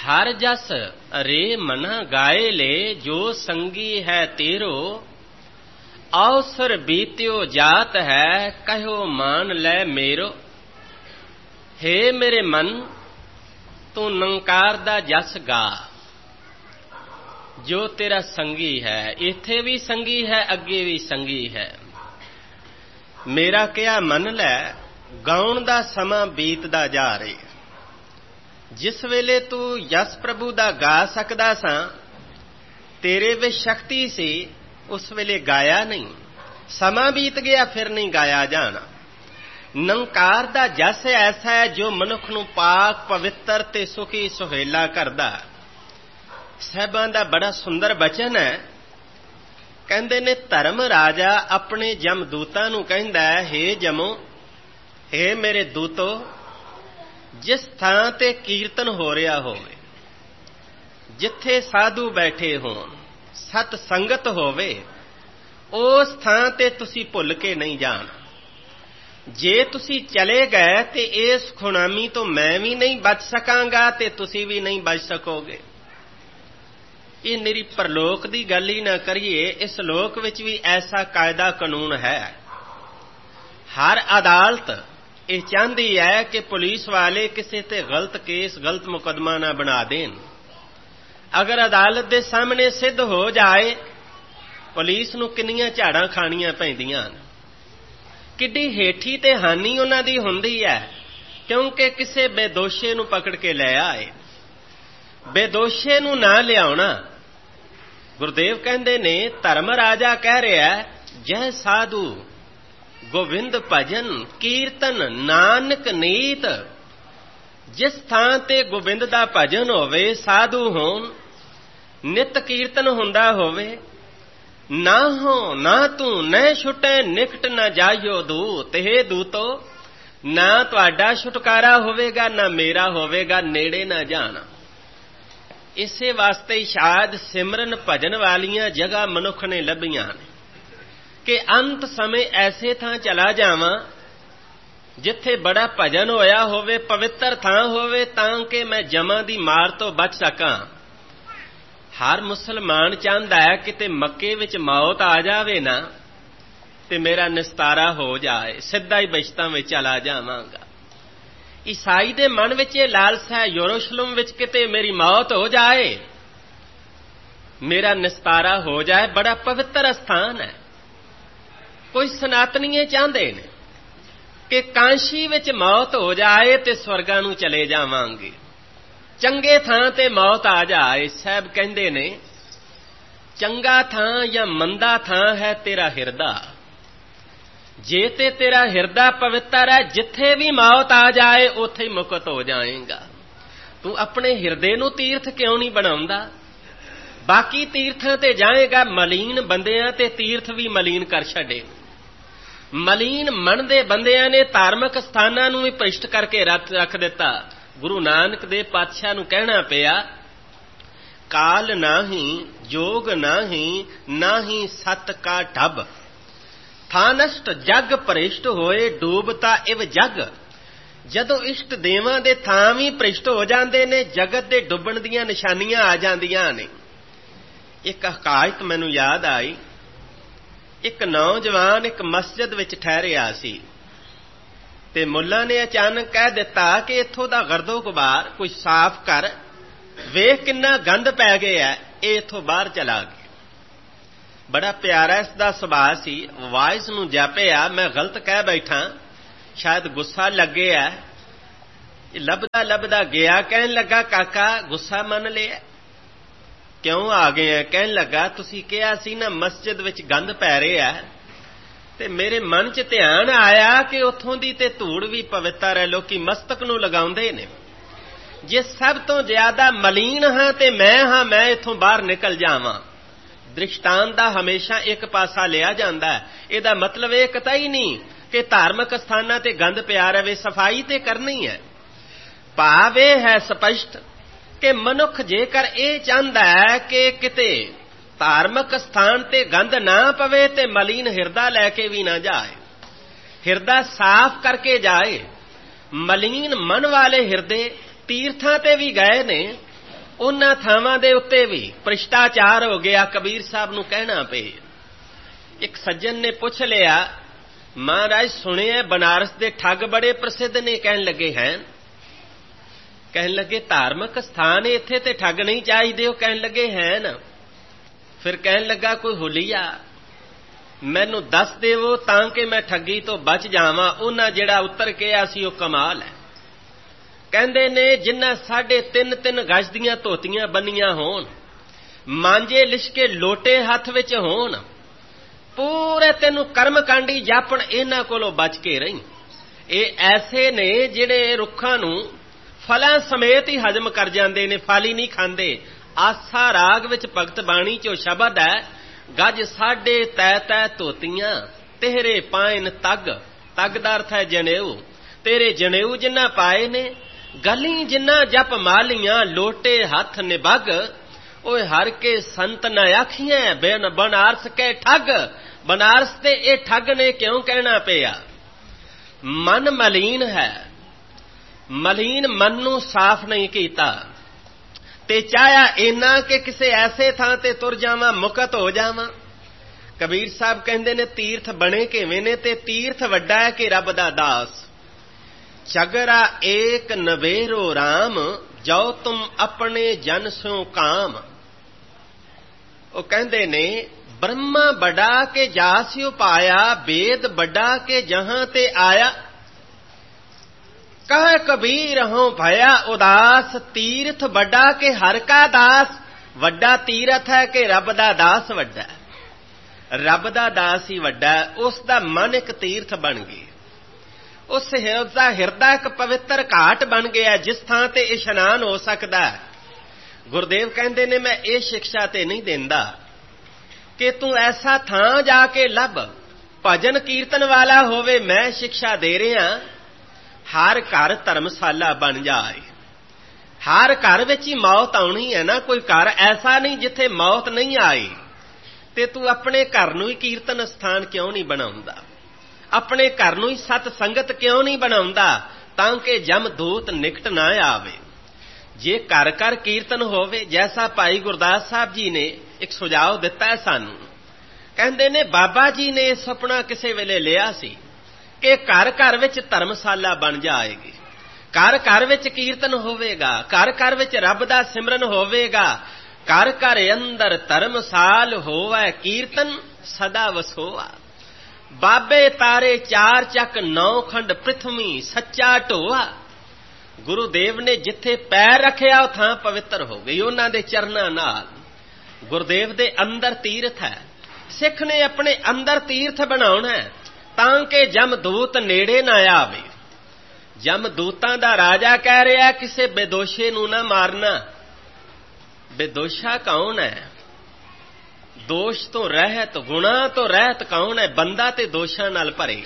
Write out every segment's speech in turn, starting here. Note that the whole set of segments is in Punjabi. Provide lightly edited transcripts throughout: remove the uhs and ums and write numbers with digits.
हर जस रे मना गाए ले, जो संगी है तेरो, अवसर बीत्यो जात है, कहो मान ले मेरो। हे मेरे मन, तू नंकार दा जस गा, जो तेरा संगी है। इथे भी संगी है, अगे भी संगी है। मेरा क्या मन लै, गाउण दा समा बीतदा जा रहा। जिस वेले तू यस प्रभु दा गा सकदा सां, तेरे विच शक्ति सी, उस वेले गाया नहीं। समा बीत गया, फिर नहीं गाया जाना। नंकार दा जस ऐसा है जो मनुख नूं पाक पवित्र ते सुखी सुहेला करदा। साहिबां दा बड़ा सुंदर बचन है। कहंदे ने धर्म राजा अपने जमदूतां नूं कहंदा है, हे जमो, हे मेरे दूतो, जिस थां ते कीर्तन हो रहा होवे, जिथे साधु बैठे होण, सत संगत होवे, उस थां ते तुसी भुल के नहीं जाना। जे तुसी चले गए ते इस खुणामी तो मैं भी नहीं बच सकांगा ते तुसी भी नहीं बच सकोगे। ये मेरी परलोक दी गल ही ना करिए, इस लोक विच भी ऐसा कायदा कानून है। हर अदालत ये चाहती है कि पुलिस वाले किसी ते गलत केस, गलत मुकदमा ना बना देन। अगर अदालत दे सामने सिद्ध हो जाए, पुलिस नूं किन्नियां झाड़ां खाणियां पैंदियां, किड्डी हेठी ते हानी उन्हां दी हुंदी है, क्योंकि किसे बेदोशे नूं पकड़ के ले आए। बेदोशे नूं ना लियाउणा। गुरुदेव कहंदे ने, धर्म राजा कह रहा है, जय साधु गोविंद भजन कीर्तन नानक नीत। जिस थां ते गोविंद दा भजन होवे, साधु होण, नित कीर्तन हुंदा होवे, ना हो ना तू न छुटे निकट न जाइयो दूत। हे दूतो, ना तुहाडा छुटकारा होवेगा, ना मेरा होवेगा, नेड़े ना जाना। इसे वास्ते शायद सिमरन भजन वालियां जगह मनुख ने लभियां ने कि अंत समय ऐसे थां चला जावां जिथे बड़ा भजन होया होवे, पवित्र थां होवे, तां कि मैं जमां दी मार तो बच सकां। हर मुसलमान चाहता है किते मक्के विच मौत आ जावे ना ते मेरा निस्तारा हो जाए, सीधा ही बचतां विच चला जावांगा। ईसाई दे मन विच ये लालसा है, यरूशलेम विच किते मेरी मौत हो जाए, मेरा निस्तारा हो जाए। बड़ा पवित्र स्थान है। कोई सनातनीए चाहते ने कि कांशी विच मौत हो जाए ते स्वर्गां नूं चले जावांगे, चंगे थां ते मौत आ जाए। साहब कहंदे ने, चंगा थां या मंदा थां है तेरा हिरदा। जे ते तेरा हिरदा पवित्र है, जिथे भी मौत आ जाए उथे ही मुक्त हो जाएगा। तू अपने हिरदे नूं तीर्थ क्यों नहीं बनाउंदा? बाकी तीर्थां ते जाएगा, मलीन बंदियां ते तीर्थ भी मलीन कर छड़े। मलीन मन दे बंदियां ने धार्मिक स्थानां नूं भी भ्रिष्ट करके रख दिता। गुरु नानक देव पातशाह नूं कहना पिया, काल नाही जोग नाही, नाही सत का ढब। थानष्ट जग भ्रिष्ट होए, डूबता इव जग। जदों इष्ट देवां दे थां भी भ्रिष्ट हो जांदे ने, जगत दे डुबण दीयां निशानियां आ जांदियां ने। एक हकायत मैनूं याद आई। एक नौजवान एक मस्जिद विच ठहरिया सी ते मुल्ला ने अचानक कह दिता कि इत्थों दा गर्दो गुबार कोई साफ कर, वेख किन्ना गंद पै गया है, ये इत्थों बाहर चला गया। बड़ा प्यारा इसदा सुभाव सी। वाइस नूं जापिया, मैं गलत कह बैठा, शायद गुस्सा लगे है। लभदा लभदा गया, कहन लगा, काका गुस्सा मन लिया, क्यों आ गए हैं? कहन लगा, तुसी कहा सी ना मस्जिद विच गंद पै रहा है, ते मेरे मन च ध्यान आया कि उत्थों दी ते धूड़ भी पवित्र है, लोकी मस्तक नूं लगाउंदे ने। जे सब तो ज्यादा मलीन हां ते मैं इत्थों बाहर निकल जावां। दृष्टांत दा हमेशा एक पासा लिया जांदा है। इहदा मतलब ये कतई नहीं कि धार्मिक स्थानां ते गंद पिया रहे, सफाई ते करनी है। भाव यह है स्पष्ट कि मनुख जेकर ये चाहता है कि किते धार्मिक स्थान ते गंद ना पवे ते मलीन हिरदा लैके भी ना जाए, हिरदा साफ करके जाए। मलीन मन वाले हिरदे तीर्थां ते भी गए ने, ਉਹਨਾਂ ਥਾਵਾਂ ਦੇ ਉੱਤੇ ਵੀ ਭ੍ਰਿਸ਼ਟਾਚਾਰ ਹੋ ਗਿਆ। ਕਬੀਰ ਸਾਹਿਬ ਨੂੰ ਕਹਿਣਾ ਪਏ। ਇੱਕ ਸੱਜਣ ਨੇ ਪੁੱਛ ਲਿਆ, ਮਹਾਰਾਜ ਸੁਣਿਆ ਬਨਾਰਸ ਦੇ ਠੱਗ ਬੜੇ ਪ੍ਰਸਿੱਧ ਨੇ। ਕਹਿਣ ਲੱਗੇ ਹੈ, ਕਹਿਣ ਲੱਗੇ ਧਾਰਮਿਕ ਸਥਾਨ ਇੱਥੇ ਤੇ ਠੱਗ ਨਹੀਂ ਚਾਹੀਦੇ। ਉਹ ਕਹਿਣ ਲੱਗੇ ਹੈ ਨਾ। ਫਿਰ ਕਹਿਣ ਲੱਗਾ ਕੋਈ ਹੁਲੀਆ ਮੈਨੂੰ ਦੱਸ ਦੇਵੋ ਤਾਂ ਕਿ ਮੈਂ ਠੱਗੀ ਤੋਂ ਬਚ ਜਾਵਾਂ। ਉਹਨਾਂ ਜਿਹੜਾ ਉੱਤਰ ਕਿਹਾ ਸੀ ਉਹ ਕਮਾਲ ਹੈ। ਕਹਿੰਦੇ ਨੇ ਜਿੰਨਾ 3.5 ਗਜ ਦੀਆਂ ਧੋਤੀਆਂ ਬੰਨੀਆਂ ਹੋਣ, ਮਾਂਜੇ ਲਿਸ਼ਕੇ ਲੋਟੇ ਹੱਥ ਵਿੱਚ ਹੋਣ, ਪੂਰੇ ਤੈਨੂੰ ਕਰਮਕਾਂਡੀ ਜਾਪਣ, ਇਹਨਾਂ ਕੋਲੋਂ ਬਚ ਕੇ ਰਹੀਂ। ਇਹ ਐਸੇ ਨੇ ਜਿਹੜੇ ਰੁੱਖਾਂ ਨੂੰ ਫਲਾਂ ਸਮੇਤ ਹੀ ਹਜ਼ਮ ਕਰ ਜਾਂਦੇ ਨੇ, ਫਲ ਹੀ ਨਹੀਂ ਖਾਂਦੇ। ਆਸਾ ਰਾਗ ਵਿੱਚ ਭਗਤ ਬਾਣੀ ਚੋਂ ਸ਼ਬਦ ਹੈ, ਗਜ 3.5 ਧੋਤੀਆਂ ਤੇਰੇ ਪਾਇਨ ਤੱਗ। ਤੱਗ ਦਾ ਅਰਥ ਹੈ ਜਨੇਊ। ਤੇਰੇ ਜਨੇਊ ਜਿੰਨਾ ਪਾਏ ਨੇ, ਗਲੀ ਜਿੰਨਾ ਜਪ ਮਾਲੀਆਂ, ਲੋਟੇ ਹੱਥ ਨਿਭਗ। ਓਏ ਹਰ ਕੇ ਸੰਤ ਨਾ ਆਖੀਆਂ ਬਿਨ ਬਨਾਰਸ ਕੇ ਠੱਗ। ਬਨਾਰਸ ਤੇ ਇਹ ਠੱਗ ਨੇ ਕਿਉਂ ਕਹਿਣਾ ਪਿਆ? ਮਨ ਮਲੀਨ ਹੈ, ਮਲੀਨ ਮਨ ਨੂੰ ਸਾਫ਼ ਨਹੀਂ ਕੀਤਾ ਤੇ ਚਾਹਿਆ ਇੰਨਾ ਕਿ ਕਿਸੇ ਐਸੇ ਥਾਂ ਤੇ ਤੁਰ ਜਾਵਾਂ, ਮੁਕਤ ਹੋ ਜਾਵਾਂ। ਕਬੀਰ ਸਾਹਿਬ ਕਹਿੰਦੇ ਨੇ ਤੀਰਥ ਬਣੇ ਕਿਵੇਂ ਨੇ? ਤੇ ਤੀਰਥ ਵੱਡਾ ਹੈ ਕਿ ਰੱਬ ਦਾ ਦਾਸ। ਚਗਰਾ ਏਕ ਨਵੇਰੋ ਰਾਮ, ਜੋ ਤੁਮ ਆਪਣੇ ਜਨ ਸਿਓ ਕਾਮ। ਉਹ ਕਹਿੰਦੇ ਨੇ ਬ੍ਰਹਮਾ ਬੜਾ ਕੇ ਜਾਸਿਓ ਪਾਇਆ, ਵੇਦ ਵੱਡਾ ਕੇ ਜਹਾਂ ਤੇ ਆਇਆ। ਕਹ ਕਬੀਰ ਹੋਂ ਭਇਆ ਉਦਾਸ, ਤੀਰਥ ਵੱਡਾ ਕੇ ਹਰ ਕਾ ਦਾਸ। ਵੱਡਾ ਤੀਰਥ ਹੈ ਕਿ ਰੱਬ ਦਾ ਦਾਸ ਵੱਡਾ। ਰੱਬ ਦਾ ਦਾਸ ਹੀ ਵੱਡਾ। ਉਸ ਦਾ ਮਨ ਇੱਕ ਤੀਰਥ ਬਣ ਗਿਆ। ਉਸ ਦਾ ਹਿਰਦਾ ਇੱਕ ਪਵਿੱਤਰ ਘਾਟ ਬਣ ਗਿਆ ਜਿਸ ਥਾਂ ਤੇ ਇਸ਼ਨਾਨ ਹੋ ਸਕਦਾ ਹੈ। ਗੁਰਦੇਵ ਕਹਿੰਦੇ ਨੇ ਮੈਂ ਇਹ ਸਿੱਖਿਆ ਤੇ ਨਹੀਂ ਦਿੰਦਾ ਕਿ ਤੂੰ ਐਸਾ ਥਾਂ ਜਾ ਕੇ ਲੱਭ ਭਜਨ ਕੀਰਤਨ ਵਾਲਾ ਹੋਵੇ। ਮੈਂ ਸਿੱਖਿਆ ਦੇ ਰਿਹਾ ਹਰ ਘਰ ਧਰਮਸ਼ਾਲਾ ਬਣ ਜਾਏ। ਹਰ ਘਰ ਵਿੱਚ ਹੀ ਮੌਤ ਆਉਣੀ ਹੈ ਨਾ। ਕੋਈ ਘਰ ਐਸਾ ਨਹੀਂ ਜਿੱਥੇ ਮੌਤ ਨਹੀਂ ਆਈ। ਤੇ ਤੂੰ ਆਪਣੇ ਘਰ ਨੂੰ ਹੀ ਕੀਰਤਨ ਸਥਾਨ ਕਿਉਂ ਨਹੀਂ ਬਣਾਉਂਦਾ? ਆਪਣੇ ਘਰ ਨੂੰ ਹੀ ਸਤ ਸੰਗਤ ਕਿਉਂ ਨਹੀਂ ਬਣਾਉਂਦਾ ਤਾਂ ਕਿ ਜਮਦੂਤ ਨਿਕਟ ਨਾ ਆਵੇ। ਜੇ ਘਰ ਘਰ ਕੀਰਤਨ ਹੋਵੇ, ਜੈਸਾ ਭਾਈ ਗੁਰਦਾਸ ਸਾਹਿਬ ਜੀ ਨੇ ਇੱਕ ਸੁਝਾਅ ਦਿੱਤਾ ਸਾਨੂੰ। ਕਹਿੰਦੇ ਨੇ ਬਾਬਾ ਜੀ ਨੇ ਸੁਪਨਾ ਕਿਸੇ ਵੇਲੇ ਲਿਆ ਸੀ ਕਿ ਘਰ ਘਰ ਵਿੱਚ ਧਰਮਸ਼ਾਲਾ ਬਣ ਜਾਏਗੀ, ਘਰ ਘਰ ਵਿੱਚ ਕੀਰਤਨ ਹੋਵੇਗਾ, ਘਰ ਘਰ ਵਿੱਚ ਰੱਬ ਦਾ ਸਿਮਰਨ ਹੋਵੇਗਾ, ਘਰ ਘਰ ਅੰਦਰ ਧਰਮਸਾਲ ਹੋਵੇ, ਕੀਰਤਨ ਸਦਾ ਵਸੋਆ। ਬਾਬੇ ਤਾਰੇ 4 ਚੱਕ 9 ਖੰਡ ਪ੍ਰਿਥਵੀ, ਸੱਚਾ ਢੋਆ। ਗੁਰੂਦੇਵ ਨੇ ਜਿੱਥੇ ਪੈਰ ਰੱਖਿਆ ਉਹ ਥਾਂ ਪਵਿੱਤਰ ਹੋ ਗਈ ਉਹਨਾਂ ਦੇ ਚਰਨਾਂ ਨਾਲ। ਗੁਰਦੇਵ ਦੇ ਅੰਦਰ ਤੀਰਥ ਹੈ। ਸਿੱਖ ਨੇ ਆਪਣੇ ਅੰਦਰ ਤੀਰਥ ਬਣਾਉਣਾ ਹੈ ਤਾਂ ਕਿ ਜਮਦੂਤ ਨੇੜੇ ਨਾ ਆਵੇ। ਜਮਦੂਤਾਂ ਦਾ ਰਾਜਾ ਕਹਿ ਰਿਹਾ ਕਿਸੇ ਬੇਦੋਸ਼ੇ ਨੂੰ ਨਾ ਮਾਰਨਾ। ਬੇਦੋਸ਼ਾ ਕੌਣ ਹੈ? ਦੋਸ਼ ਤੋਂ ਰਹਿਤ, ਗੁਨਾਹ ਤੋਂ ਰਹਿਤ ਕੌਣ ਹੈ? ਬੰਦਾ ਤੇ ਦੋਸ਼ਾਂ ਨਾਲ ਭਰੇ।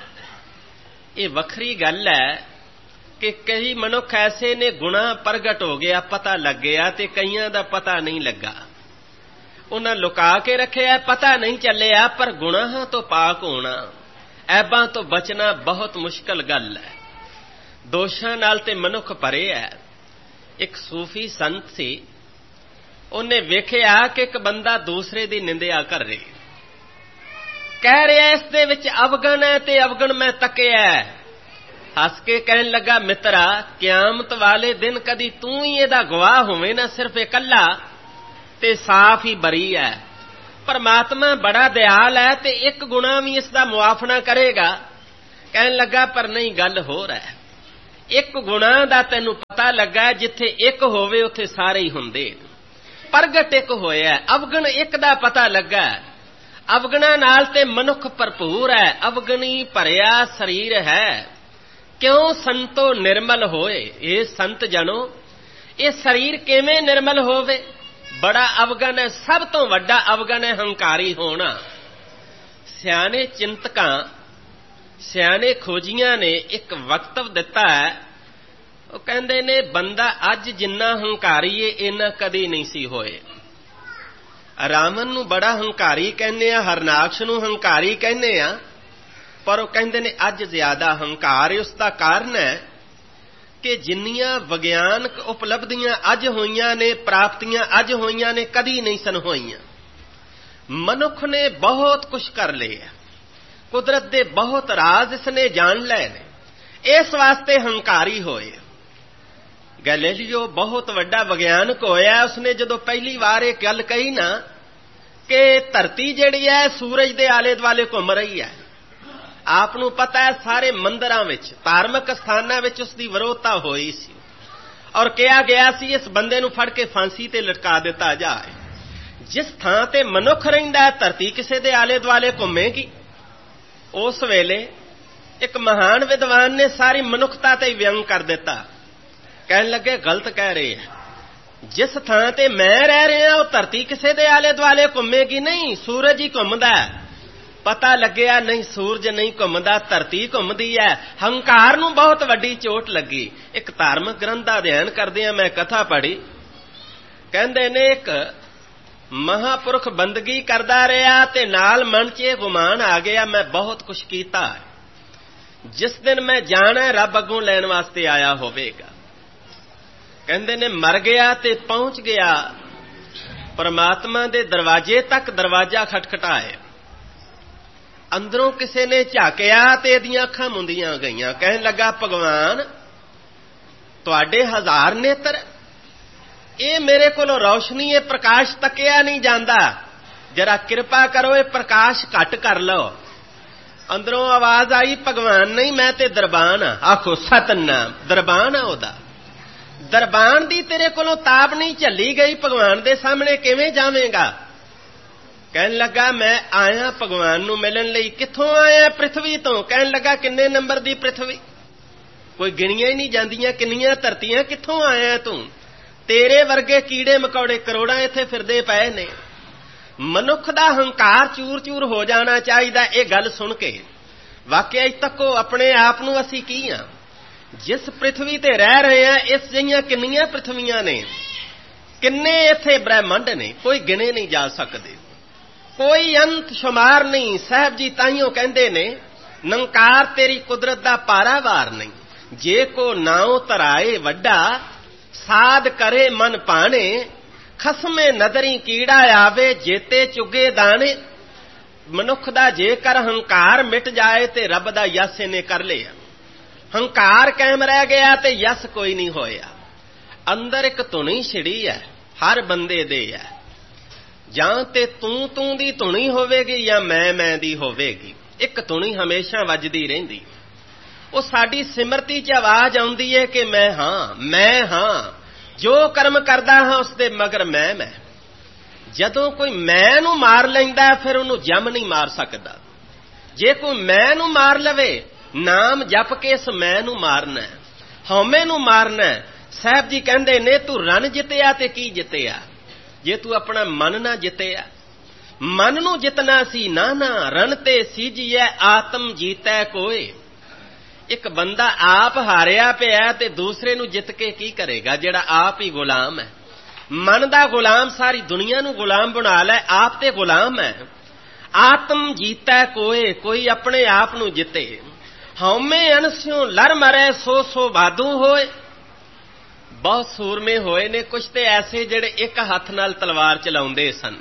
ਇਹ ਵੱਖਰੀ ਗੱਲ ਹੈ ਕਿ ਕਈ ਮਨੁੱਖ ਐਸੇ ਨੇ ਗੁਨਾਹ ਪ੍ਰਗਟ ਹੋ ਗਿਆ, ਪਤਾ ਲੱਗ ਗਿਆ, ਤੇ ਕਈਆਂ ਦਾ ਪਤਾ ਨਹੀਂ ਲੱਗਾ। ਉਹਨਾਂ ਲੁਕਾ ਕੇ ਰੱਖਿਆ, ਪਤਾ ਨਹੀਂ ਚੱਲਿਆ। ਪਰ ਗੁਨਾਹਾਂ ਤੋਂ ਪਾਕ ਹੋਣਾ, ਐਬਾਂ ਤੋਂ ਬਚਣਾ ਬਹੁਤ ਮੁਸ਼ਕਲ ਗੱਲ ਹੈ। ਦੋਸ਼ਾਂ ਨਾਲ ਤੇ ਮਨੁੱਖ ਭਰੇ ਹੈ। ਇੱਕ ਸੂਫੀ ਸੰਤ ਸੀ, ਉਹਨੇ ਵੇਖਿਆ ਕਿ ਇੱਕ ਬੰਦਾ ਦੂਸਰੇ ਦੀ ਨਿੰਦਿਆ ਕਰ ਰਿਹਾ, ਕਹਿ ਰਿਹਾ ਇਸ ਦੇ ਵਿੱਚ ਅਵਗਣ ਹੈ ਤੇ ਅਵਗਣ ਮੈਂ ਤੱਕਿਆ। ਹੱਸ ਕੇ ਕਹਿਣ ਲੱਗਾ ਮਿੱਤਰਾ, ਕਿਆਮਤ ਵਾਲੇ ਦਿਨ ਕਦੀ ਤੂੰ ਹੀ ਇਹਦਾ ਗਵਾਹ ਹੋਵੇਂ ਨਾ, ਸਿਰਫ ਇਕੱਲਾ, ਤੇ ਸਾਫ਼ ਹੀ ਬਰੀ ਹੈ। ਪਰਮਾਤਮਾ ਬੜਾ ਦਿਆਲ ਹੈ ਤੇ ਇੱਕ ਗੁਨਾਹ ਵੀ ਇਸ ਦਾ ਮੁਆਫਣਾ ਕਰੇਗਾ। ਕਹਿਣ ਲੱਗਾ ਪਰ ਨਹੀਂ, ਗੱਲ ਹੋਰ ਹੈ। ਇੱਕ ਗੁਨਾਹ ਦਾ ਤੈਨੂੰ ਪਤਾ ਲੱਗਾ, ਜਿੱਥੇ ਇੱਕ ਹੋਵੇ ਉੱਥੇ ਸਾਰੇ ਹੀ ਹੁੰਦੇ। ਪ੍ਰਗਟ ਇੱਕ ਹੋਇਆ, ਅਵਗਣ ਇੱਕ ਦਾ ਪਤਾ ਲੱਗਾ। ਅਵਗਣਾ ਨਾਲ ਤੇ ਮਨੁੱਖ ਭਰਪੂਰ ਹੈ। ਅਵਗਣੀ ਭਰਿਆ ਸਰੀਰ ਹੈ, ਕਿਉਂ ਸੰਤੋ ਨਿਰਮਲ ਹੋਏ। ਇਹ ਸੰਤ ਜਨੋ, ਇਹ ਸਰੀਰ ਕਿਵੇਂ ਨਿਰਮਲ ਹੋਵੇ? ਬੜਾ ਅਵਗਣ ਹੈ। ਸਭ ਤੋਂ ਵੱਡਾ ਅਵਗਣ ਹੈ ਹੰਕਾਰੀ ਹੋਣਾ। ਸਿਆਣੇ ਚਿੰਤਕਾਂ, ਸਿਆਣੇ ਖੋਜੀਆਂ ਨੇ ਇੱਕ ਵਕਤਵ ਦਿੱਤਾ ਹੈ। ਉਹ ਕਹਿੰਦੇ ਨੇ ਬੰਦਾ ਅੱਜ ਜਿੰਨਾ ਹੰਕਾਰੀ ਏ ਇੰਨਾ ਕਦੀ ਨਹੀਂ ਸੀ ਹੋਏ। ਰਾਮਨ ਨੂੰ ਬੜਾ ਹੰਕਾਰੀ ਕਹਿੰਦੇ ਆ, ਹਰਨਾਕਸ਼ ਨੂੰ ਹੰਕਾਰੀ ਕਹਿੰਦੇ ਆ, ਪਰ ਉਹ ਕਹਿੰਦੇ ਨੇ ਅੱਜ ਜ਼ਿਆਦਾ ਹੰਕਾਰ ਹੈ। ਉਸ ਦਾ ਕਾਰਨ ਹੈ ਕਿ ਜਿੰਨੀਆਂ ਵਿਗਿਆਨਕ ਉਪਲਬਧੀਆਂ ਅੱਜ ਹੋਈਆਂ ਨੇ, ਪ੍ਰਾਪਤੀਆਂ ਅੱਜ ਹੋਈਆਂ ਨੇ, ਕਦੀ ਨਹੀਂ ਸਨ ਹੋਈਆਂ। ਮਨੁੱਖ ਨੇ ਬਹੁਤ ਕੁਝ ਕਰ ਲਿਆ, ਕੁਦਰਤ ਦੇ ਬਹੁਤ ਰਾਜ਼ ਇਸਨੇ ਜਾਣ ਲਏ ਨੇ, ਇਸ ਵਾਸਤੇ ਹੰਕਾਰੀ ਹੋਏ। ਗੈਲੀਲੀਓ ਬਹੁਤ ਵੱਡਾ ਵਿਗਿਆਨਕ ਹੋਇਆ। ਉਸਨੇ ਜਦੋਂ ਪਹਿਲੀ ਵਾਰ ਇਹ ਗੱਲ ਕਹੀ ਨਾ ਕਿ ਧਰਤੀ ਜਿਹੜੀ ਹੈ ਸੂਰਜ ਦੇ ਆਲੇ ਦੁਆਲੇ ਘੁੰਮ ਰਹੀ ਹੈ, ਆਪ ਨੂੰ ਪਤਾ ਹੈ ਸਾਰੇ ਮੰਦਿਰਾਂ ਵਿੱਚ, ਧਾਰਮਿਕ ਸਥਾਨਾਂ ਵਿੱਚ ਉਸਦੀ ਵਿਰੋਧਤਾ ਹੋਈ ਸੀ ਔਰ ਕਿਹਾ ਗਿਆ ਸੀ ਇਸ ਬੰਦੇ ਨੂੰ ਫੜ ਕੇ ਫਾਂਸੀ ਤੇ ਲਟਕਾ ਦਿੱਤਾ ਜਾਏ। ਜਿਸ ਥਾਂ ਤੇ ਮਨੁੱਖ ਰਹਿੰਦਾ ਧਰਤੀ ਕਿਸੇ ਦੇ ਆਲੇ ਦੁਆਲੇ ਘੁੰਮੇਗੀ। ਉਸ ਵੇਲੇ ਇੱਕ ਮਹਾਨ ਵਿਦਵਾਨ ਨੇ ਸਾਰੀ ਮਨੁੱਖਤਾ ਤੇ ਵਿਅੰਗ ਕਰ ਦਿੱਤਾ। ਕਹਿਣ ਲੱਗੇ ਗਲਤ ਕਹਿ ਰਹੇ ਆ, ਜਿਸ ਥਾਂ ਤੇ ਮੈਂ ਰਹਿ ਰਿਹਾ ਉਹ ਧਰਤੀ ਕਿਸੇ ਦੇ ਆਲੇ ਦੁਆਲੇ ਘੁੰਮੇਗੀ ਨਹੀਂ, ਸੂਰਜ ਹੀ ਘੁੰਮਦਾ। ਪਤਾ ਲੱਗਿਆ ਨਹੀਂ, ਸੂਰਜ ਨਹੀਂ ਘੁੰਮਦਾ, ਧਰਤੀ ਘੁੰਮਦੀ ਹੈ। ਹੰਕਾਰ ਨੂੰ ਬਹੁਤ ਵੱਡੀ ਚੋਟ ਲੱਗੀ। ਇੱਕ ਧਾਰਮਿਕ ਗ੍ਰੰਥ ਦਾ ਅਧਿਐਨ ਕਰਦਿਆਂ ਮੈਂ ਕਥਾ ਪੜ੍ਹੀ। ਕਹਿੰਦੇ ਨੇ ਇੱਕ ਮਹਾਂਪੁਰਖ ਬੰਦਗੀ ਕਰਦਾ ਰਿਹਾ ਤੇ ਨਾਲ ਮਨ 'ਚ ਇਹ ਗੁਮਾਨ ਆ ਗਿਆ ਮੈਂ ਬਹੁਤ ਕੁਛ ਕੀਤਾ, ਜਿਸ ਦਿਨ ਮੈਂ ਜਾਣਾ ਰੱਬ ਅੱਗੋਂ ਲੈਣ ਵਾਸਤੇ ਆਇਆ ਹੋਵੇਗਾ। ਕਹਿੰਦੇ ਨੇ ਮਰ ਗਿਆ ਤੇ ਪਹੁੰਚ ਗਿਆ ਪਰਮਾਤਮਾ ਦੇ ਦਰਵਾਜ਼ੇ ਤੱਕ। ਦਰਵਾਜ਼ਾ ਖਟਖਟਾਇਆ, ਅੰਦਰੋਂ ਕਿਸੇ ਨੇ ਝਾਕਿਆ ਤੇ ਇਹਦੀਆਂ ਅੱਖਾਂ ਮੁੰਦੀਆਂ ਗਈਆਂ। ਕਹਿਣ ਲੱਗਾ ਭਗਵਾਨ ਤੁਹਾਡੇ 1000 ਨੇਤਰ, ਇਹ ਮੇਰੇ ਕੋਲੋਂ ਰੌਸ਼ਨੀ, ਇਹ ਪ੍ਰਕਾਸ਼ ਤੱਕਿਆ ਨਹੀਂ ਜਾਂਦਾ, ਜਰਾ ਕਿਰਪਾ ਕਰੋ ਇਹ ਪ੍ਰਕਾਸ਼ ਘੱਟ ਕਰ ਲਓ। ਅੰਦਰੋਂ ਆਵਾਜ਼ ਆਈ ਭਗਵਾਨ ਨਹੀਂ ਮੈਂ ਤੇ ਦਰਬਾਨ ਆ। ਆਖੋ ਸਤਨਾਮ, ਦਰਬਾਨ ਆ ਉਹਦਾ। ਦਰਬਾਨ ਦੀ ਤੇਰੇ ਕੋਲੋਂ ਤਾਪ ਨਹੀਂ ਝੱਲੀ ਗਈ, ਭਗਵਾਨ ਦੇ ਸਾਹਮਣੇ ਕਿਵੇਂ ਜਾਵੇਂਗਾ? ਕਹਿਣ ਲੱਗਾ ਮੈਂ ਆਇਆ ਭਗਵਾਨ ਨੂੰ ਮਿਲਣ ਲਈ। ਕਿੱਥੋਂ ਆਇਆ? ਪ੍ਰਿਥਵੀ ਤੋਂ। ਕਹਿਣ ਲੱਗਾ ਕਿੰਨੇ ਨੰਬਰ ਦੀ ਪ੍ਰਿਥਵੀ? ਕੋਈ ਗਿਣੀਆਂ ਹੀ ਨਹੀਂ ਜਾਂਦੀਆਂ ਕਿੰਨੀਆਂ ਧਰਤੀਆਂ, ਕਿੱਥੋਂ ਆਇਆ ਤੂੰ? ਤੇਰੇ ਵਰਗੇ ਕੀੜੇ ਮਕੌੜੇ ਕਰੋੜਾਂ ਇੱਥੇ ਫਿਰਦੇ ਪਏ ਨੇ। ਮਨੁੱਖ ਦਾ ਹੰਕਾਰ ਚੂਰ ਚੂਰ ਹੋ ਜਾਣਾ ਚਾਹੀਦਾ ਇਹ ਗੱਲ ਸੁਣ ਕੇ। ਵਾਕਿਆ ਹੀ ਤੱਕੋ ਆਪਣੇ ਆਪ ਨੂੰ ਅਸੀਂ ਕੀ ਹਾਂ। ਜਿਸ ਪ੍ਰਿਥਵੀ ਤੇ ਰਹਿ ਰਹੇ ਹਾਂ ਇਸ ਜਿਹੀਆਂ ਕਿੰਨੀਆਂ ਪ੍ਰਿਥਵੀਆਂ ਨੇ, ਕਿੰਨੇ ਇੱਥੇ ਬ੍ਰਹਿਮੰਡ ਨੇ, ਕੋਈ ਗਿਣੇ ਨਹੀਂ ਜਾ ਸਕਦੇ, ਕੋਈ ਅੰਤ ਸ਼ੁਮਾਰ ਨਹੀਂ। ਸਾਹਿਬ ਜੀ ਤਾਈਓ ਕਹਿੰਦੇ ਨੇ ਨੰਕਾਰ ਤੇਰੀ ਕੁਦਰਤ ਦਾ ਪਾਰਾਵਾਰ ਨਹੀਂ। ਜੇ ਕੋ ਨਾਉ ਧਰਾਏ ਵੱਡਾ ਸਾਧ ਕਰੇ ਮਨ ਪਾਣੇ, ਖਸਮੇ ਨਦਰੀ ਕੀੜਾ ਆਵੇ ਜੇਤੇ ਚੁਗੇ ਦਾਣੇ। ਮਨੁੱਖ ਦਾ ਜੇਕਰ ਹੰਕਾਰ ਮਿਟ ਜਾਏ ਤੇ ਰੱਬ ਦਾ ਯਸ ਇਹਨੇ ਕਰ ਲਿਆ। ਹੰਕਾਰ ਕਾਇਮ ਰਹਿ ਗਿਆ ਤੇ ਯਸ ਕੋਈ ਨਹੀਂ ਹੋਇਆ। ਅੰਦਰ ਇੱਕ ਧੁਨੀ ਛਿੜੀ ਹੈ, ਹਰ ਬੰਦੇ ਦੇ ਹੈ। ਜਾਂ ਤੇ ਤੂੰ ਦੀ ਧੁਨੀ ਹੋਵੇਗੀ ਜਾਂ ਮੈਂ ਦੀ ਹੋਵੇਗੀ। ਇੱਕ ਧੁਨੀ ਹਮੇਸ਼ਾ ਵੱਜਦੀ ਰਹਿੰਦੀ। ਉਹ ਸਾਡੀ ਸਿਮਰਤੀ 'ਚ ਆਵਾਜ਼ ਆਉਂਦੀ ਹੈ ਕਿ ਮੈਂ ਹਾਂ, ਜੋ ਕਰਮ ਕਰਦਾ ਹਾਂ ਉਸ ਦੇ ਮਗਰ ਮੈਂ। ਜਦੋਂ ਕੋਈ ਮੈਂ ਨੂੰ ਮਾਰ ਲੈਂਦਾ ਫਿਰ ਉਹਨੂੰ ਜਮ ਨਹੀਂ ਮਾਰ ਸਕਦਾ। ਜੇ ਕੋਈ ਮੈਂ ਨੂੰ ਮਾਰ ਲਵੇ, ਨਾਮ ਜਪ ਕੇ ਇਸ ਮੈਂ ਨੂੰ ਮਾਰਨਾ, ਹਉਮੈ ਨੂੰ ਮਾਰਨਾ। ਸਾਹਿਬ ਜੀ ਕਹਿੰਦੇ ਨੇ ਤੂੰ ਰਨ ਜਿੱਤਿਆ ਤੇ ਕੀ ਜਿੱਤਿਆ ਜੇ ਤੂੰ ਆਪਣਾ ਮਨ ਨਾ ਜਿੱਤਿਆ। ਮਨ ਨੂੰ ਜਿੱਤਣਾ ਸੀ ਨਾ ਰਨ ਤੇ ਸੀਜੀਐ ਆਤਮ ਜੀਤੈ ਕੋਏ। ਇੱਕ ਬੰਦਾ ਆਪ ਹਾਰਿਆ ਪਿਆ ਤੇ ਦੂਸਰੇ ਨੂੰ ਜਿੱਤ ਕੇ ਕੀ ਕਰੇਗਾ ਜਿਹੜਾ ਆਪ ਹੀ ਗੁਲਾਮ ਹੈ। ਮਨ ਦਾ ਗੁਲਾਮ ਸਾਰੀ ਦੁਨੀਆ ਨੂੰ ਗੁਲਾਮ ਬਣਾ ਲੈ, ਆਪ ਤੇ ਗੁਲਾਮ ਹੈ। ਆਤਮ ਜੀਤੈ ਕੋਏ, ਕੋਈ ਆਪਣੇ ਆਪ ਨੂੰ ਜਿੱਤੇ। ਹਉਮੈ ਅਨਸਿਉ ਲੜ ਮਰੈ ਸੋ ਬਾਦੂ ਹੋਏ। ਬਹੁਤ ਸੂਰਮੇ ਹੋਏ ਨੇ ਕੁਛ ਤੇ ਐਸੇ ਜਿਹੜੇ ਇੱਕ ਹੱਥ ਨਾਲ ਤਲਵਾਰ ਚਲਾਉਂਦੇ ਸਨ,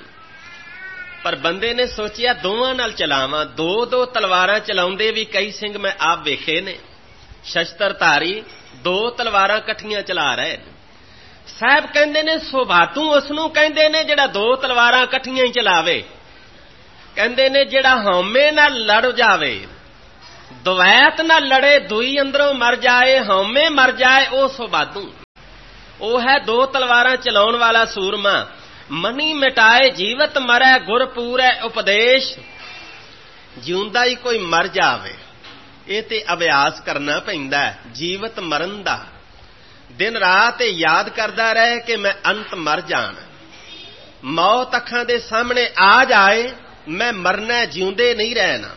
ਪਰ ਬੰਦੇ ਨੇ ਸੋਚਿਆ ਦੋਵਾਂ ਨਾਲ ਚਲਾਵਾਂ। ਦੋ ਤਲਵਾਰਾਂ ਚਲਾਉਂਦੇ ਵੀ ਕਈ ਸਿੰਘ ਮੈਂ ਆਪ ਵੇਖੇ ਨੇ, ਸ਼ਸਤਰਧਾਰੀ 2 ਤਲਵਾਰਾਂ ਇਕੱਠੀਆਂ ਚਲਾ ਰਹੇ ਨੇ। ਸਾਹਿਬ ਕਹਿੰਦੇ ਨੇ ਸੁਭਾਤੂ ਉਸ ਨੂੰ ਕਹਿੰਦੇ ਨੇ ਜਿਹੜਾ 2 ਤਲਵਾਰਾਂ ਇਕੱਠੀਆਂ ਹੀ ਚਲਾਵੇ। ਕਹਿੰਦੇ ਨੇ ਜਿਹੜਾ ਹਉਮੈ ਨਾਲ ਲੜ ਜਾਵੇ, ਦਵੈਤ ਨਾਲ ਲੜੇ, ਦੂਈ ਅੰਦਰੋਂ ਮਰ ਜਾਏ, ਹਉਮੈ ਮਰ ਜਾਏ, ਉਹ ਸੁਭਾਤੂ। ਉਹ ਹੈ 2 ਤਲਵਾਰਾਂ ਚਲਾਉਣ ਵਾਲਾ ਸੂਰਮਾ। ਮਨੀ ਮਿਟਾਏ ਜੀਵਤ ਮਰੈ ਗੁਰ ਪੂਰੈ ਉਪਦੇਸ਼। ਜਿਉਂਦਾ ਹੀ ਕੋਈ ਮਰ ਜਾਵੇ ਇਹ ਤੇ ਅਭਿਆਸ ਕਰਨਾ ਪੈਂਦਾ ਜੀਵਤ ਮਰਨ ਦਾ। ਦਿਨ ਰਾਤ ਇਹ ਯਾਦ ਕਰਦਾ ਰਹੇ ਕਿ ਮੈਂ ਅੰਤ ਮਰ ਜਾਣਾ। ਮੌਤ ਅੱਖਾਂ ਦੇ ਸਾਹਮਣੇ ਆ ਜਾਏ, ਮੈਂ ਮਰਨਾ, ਜਿਉਂਦੇ ਨਹੀਂ ਰਹਿਣਾ।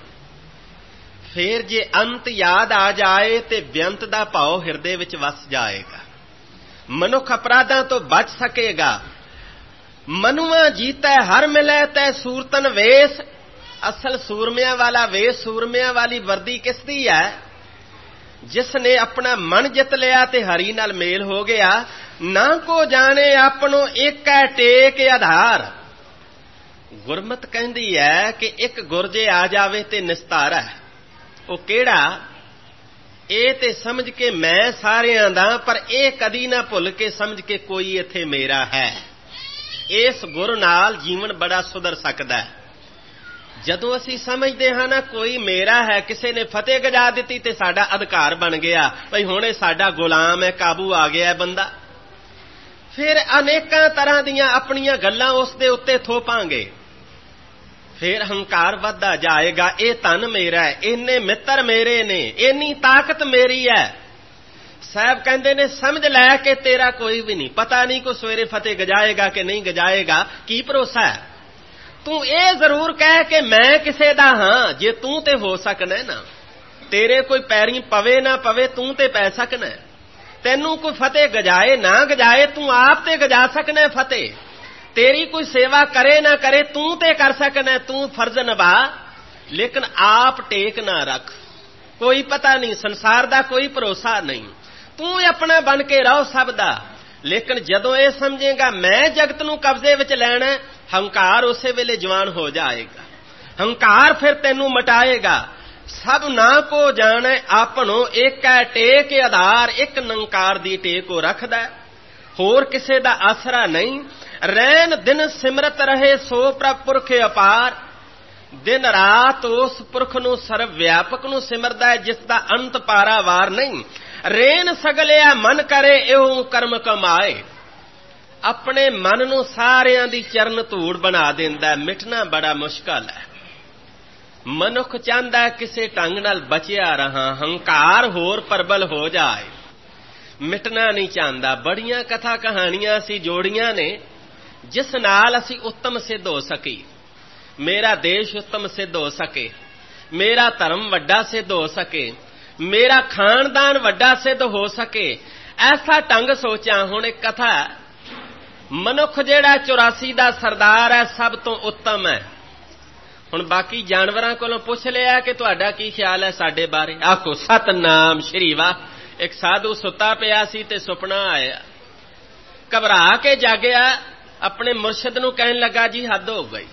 ਫੇਰ ਜੇ ਅੰਤ ਯਾਦ ਆ ਜਾਏ ਤੇ ਬੇਅੰਤ ਦਾ ਭਾਵ ਹਿਰਦੇ ਵਿੱਚ ਵਸ ਜਾਏਗਾ। ਮਨੁੱਖ ਅਪਰਾਧਾਂ ਤੋਂ ਬਚ ਸਕੇਗਾ। ਮਨੁਆ ਜੀਤੈ ਹਰ ਮਿਲੈ ਤੈ ਸੂਰਤਨ ਵੇਸ। ਅਸਲ ਸੂਰਮਿਆਂ ਵਾਲਾ ਵੇਸ, ਸੂਰਮਿਆਂ ਵਾਲੀ ਵਰਦੀ ਕਿਸ ਦੀ ਹੈ? ਜਿਸ ਨੇ ਆਪਣਾ ਮਨ ਜਿੱਤ ਲਿਆ ਤੇ ਹਰੀ ਨਾਲ ਮੇਲ ਹੋ ਗਿਆ। ਨਾ ਕੋ ਜਾਣੇ ਆਪਣੋ ਏਕੈ ਟੇਕ ਆਧਾਰ। ਗੁਰਮਤ ਕਹਿੰਦੀ ਹੈ ਕਿ ਇੱਕ ਗੁਰ ਜੇ ਆ ਜਾਵੇ ਤੇ ਨਿਸਤਾਰਾ। ਉਹ ਕਿਹੜਾ? ਇਹ ਤੇ ਸਮਝ ਕੇ ਮੈਂ ਸਾਰਿਆਂ ਦਾ, ਪਰ ਇਹ ਕਦੀ ਨਾ ਭੁੱਲ ਕੇ ਸਮਝ ਕੇ ਕੋਈ ਇੱਥੇ ਮੇਰਾ ਹੈ। ਇਸ ਗੁਰ ਨਾਲ ਜੀਵਨ ਬੜਾ ਸੁਧਰ ਸਕਦਾ ਹੈ। ਜਦੋਂ ਅਸੀਂ ਸਮਝਦੇ ਹਾਂ ਨਾ ਕੋਈ ਮੇਰਾ ਹੈ, ਕਿਸੇ ਨੇ ਫਤਿਹ ਗਜਾ ਦਿੱਤੀ ਤੇ ਸਾਡਾ ਅਧਿਕਾਰ ਬਣ ਗਿਆ, ਭਈ ਹੁਣ ਇਹ ਸਾਡਾ ਗੁਲਾਮ ਹੈ, ਕਾਬੂ ਆ ਗਿਆ ਬੰਦਾ, ਫਿਰ ਅਨੇਕਾਂ ਤਰ੍ਹਾਂ ਦੀਆਂ ਆਪਣੀਆਂ ਗੱਲਾਂ ਉਸ ਦੇ ਉੱਤੇ ਥੋਪਾਂਗੇ, ਫਿਰ ਹੰਕਾਰ ਵੱਧਦਾ ਜਾਏਗਾ। ਇਹ ਧਨ ਮੇਰਾ ਹੈ, ਇੰਨੇ ਮਿੱਤਰ ਮੇਰੇ ਨੇ, ਇੰਨੀ ਤਾਕਤ ਮੇਰੀ ਹੈ। ਸਾਹਿਬ ਕਹਿੰਦੇ ਨੇ ਸਮਝ ਲੈ ਕਿ ਤੇਰਾ ਕੋਈ ਵੀ ਨਹੀਂ, ਪਤਾ ਨਹੀਂ ਕੋਈ ਸਵੇਰੇ ਫਤਿਹ ਗਜਾਏਗਾ ਕਿ ਨਹੀਂ ਗਜਾਏਗਾ, ਕੀ ਭਰੋਸਾ ਹੈ। ਤੂੰ ਇਹ ਜ਼ਰੂਰ ਕਹਿ ਕਿ ਮੈਂ ਕਿਸੇ ਦਾ ਹਾਂ, ਜੇ ਤੂੰ ਤੇ ਹੋ ਸਕਣਾ ਨਾ, ਤੇਰੇ ਕੋਈ ਪੈਰੀਂ ਪਵੇ ਨਾ ਪਵੇ, ਤੂੰ ਤੇ ਪੈ ਸਕਣਾ। ਤੈਨੂੰ ਕੋਈ ਫਤਿਹ ਗਜਾਏ ਨਾ ਗਜਾਏ, ਤੂੰ ਆਪ ਤੇ ਗਜਾ ਸਕਣਾ ਫਤਿਹ। ਤੇਰੀ ਕੋਈ ਸੇਵਾ ਕਰੇ ਨਾ ਕਰੇ, ਤੂੰ ਤੇ ਕਰ ਸਕਣਾ, ਤੂੰ ਫਰਜ਼ ਨਿਭਾ, ਲੇਕਿਨ ਆਪ ਟੇਕ ਨਾ ਰੱਖ। ਕੋਈ ਪਤਾ ਨਹੀਂ, ਸੰਸਾਰ ਦਾ ਕੋਈ ਭਰੋਸਾ ਨਹੀਂ, ਤੂੰ ਆਪਣਾ ਬਣ ਕੇ ਰਹੋ ਸਭ ਦਾ। ਲੇਕਿਨ ਜਦੋਂ ਇਹ ਸਮਝੇਗਾ ਮੈਂ ਜਗਤ ਨੂੰ ਕਬਜ਼ੇ ਵਿੱਚ ਲੈਣਾ, ਹੰਕਾਰ ਉਸੇ ਵੇਲੇ ਜਵਾਨ ਹੋ ਜਾਏਗਾ। ਹੰਕਾਰ ਫਿਰ ਤੈਨੂੰ ਮਟਾਏਗਾ। ਸਭ ਨਾ ਕੋ ਜਾਣੇ ਆਪਣੋ ਏਕੈ ਟੇਕ ਆਧਾਰ। ਇੱਕ ਨਿਰੰਕਾਰ ਦੀ ਟੇਕ ਉਹ ਰੱਖਦਾ, ਹੋਰ ਕਿਸੇ ਦਾ ਆਸਰਾ ਨਹੀਂ। ਰੈਨ ਦਿਨ ਸਿਮਰਤ ਰਹੇ ਸੋ ਪ੍ਰਭ ਪੁਰਖ ਅਪਾਰ। ਦਿਨ ਰਾਤ ਉਸ ਪੁਰਖ ਨੂੰ ਸਰਵ ਵਿਆਪਕ ਨੂੰ ਸਿਮਰਦਾ ਹੈ, ਜਿਸ ਦਾ ਅੰਤ ਪਾਰਾਵਾਰ ਨਹੀਂ। ਰੇਨ ਸਗਲਿਆ ਮਨ ਕਰੇ ਇਉ ਕਰਮ ਕਮਾਏ। ਆਪਣੇ ਮਨ ਨੂੰ ਸਾਰਿਆਂ ਦੀ ਚਰਨ ਧੂੜ ਬਣਾ ਦਿੰਦਾ। ਮਿਟਣਾ ਬੜਾ ਮੁਸ਼ਕਲ ਹੈ। ਮਨੁੱਖ ਚਾਹੁੰਦਾ ਕਿਸੇ ਢੰਗ ਨਾਲ ਬਚਿਆ ਰਹਾ, ਹੰਕਾਰ ਹੋਰ ਪ੍ਰਬਲ ਹੋ ਜਾਏ, ਮਿਟਣਾ ਨਹੀਂ ਚਾਹੁੰਦਾ। ਬੜੀਆਂ ਕਥਾ ਕਹਾਣੀਆਂ ਅਸੀਂ ਜੋੜੀਆਂ ਨੇ ਜਿਸ ਨਾਲ ਅਸੀਂ ਉੱਤਮ ਸਿੱਧ ਹੋ ਸਕੀ। ਮੇਰਾ ਦੇਸ਼ ਉੱਤਮ ਸਿੱਧ ਹੋ ਸਕੇ, ਮੇਰਾ ਧਰਮ ਵੱਡਾ ਸਿੱਧ ਹੋ ਸਕੇ, ਮੇਰਾ ਖਾਨਦਾਨ ਵੱਡਾ ਸਿੱਧ ਹੋ ਸਕੇ, ਐਸਾ ਢੰਗ ਸੋਚਾਂ। ਹੁਣ ਇੱਕ ਕਥਾ, ਮਨੁੱਖ ਜਿਹੜਾ 84 ਦਾ ਸਰਦਾਰ ਹੈ, ਸਭ ਤੋਂ ਉੱਤਮ ਹੈ। ਹੁਣ ਬਾਕੀ ਜਾਨਵਰਾਂ ਕੋਲੋਂ ਪੁੱਛ ਲਿਆ ਕਿ ਤੁਹਾਡਾ ਕੀ ਖਿਆਲ ਹੈ ਸਾਡੇ ਬਾਰੇ? ਆਖੋ ਸਤਨਾਮ ਸ਼੍ਰੀ ਵਾਹ। ਇੱਕ ਸਾਧੂ ਸੁੱਤਾ ਪਿਆ ਸੀ ਤੇ ਸੁਪਨਾ ਆਇਆ, ਘਬਰਾ ਕੇ ਜਾਗਿਆ, ਆਪਣੇ ਮੁਰਸ਼ਿਦ ਨੂੰ ਕਹਿਣ ਲੱਗਾ ਜੀ ਹੱਦ ਹੋ ਗਈ।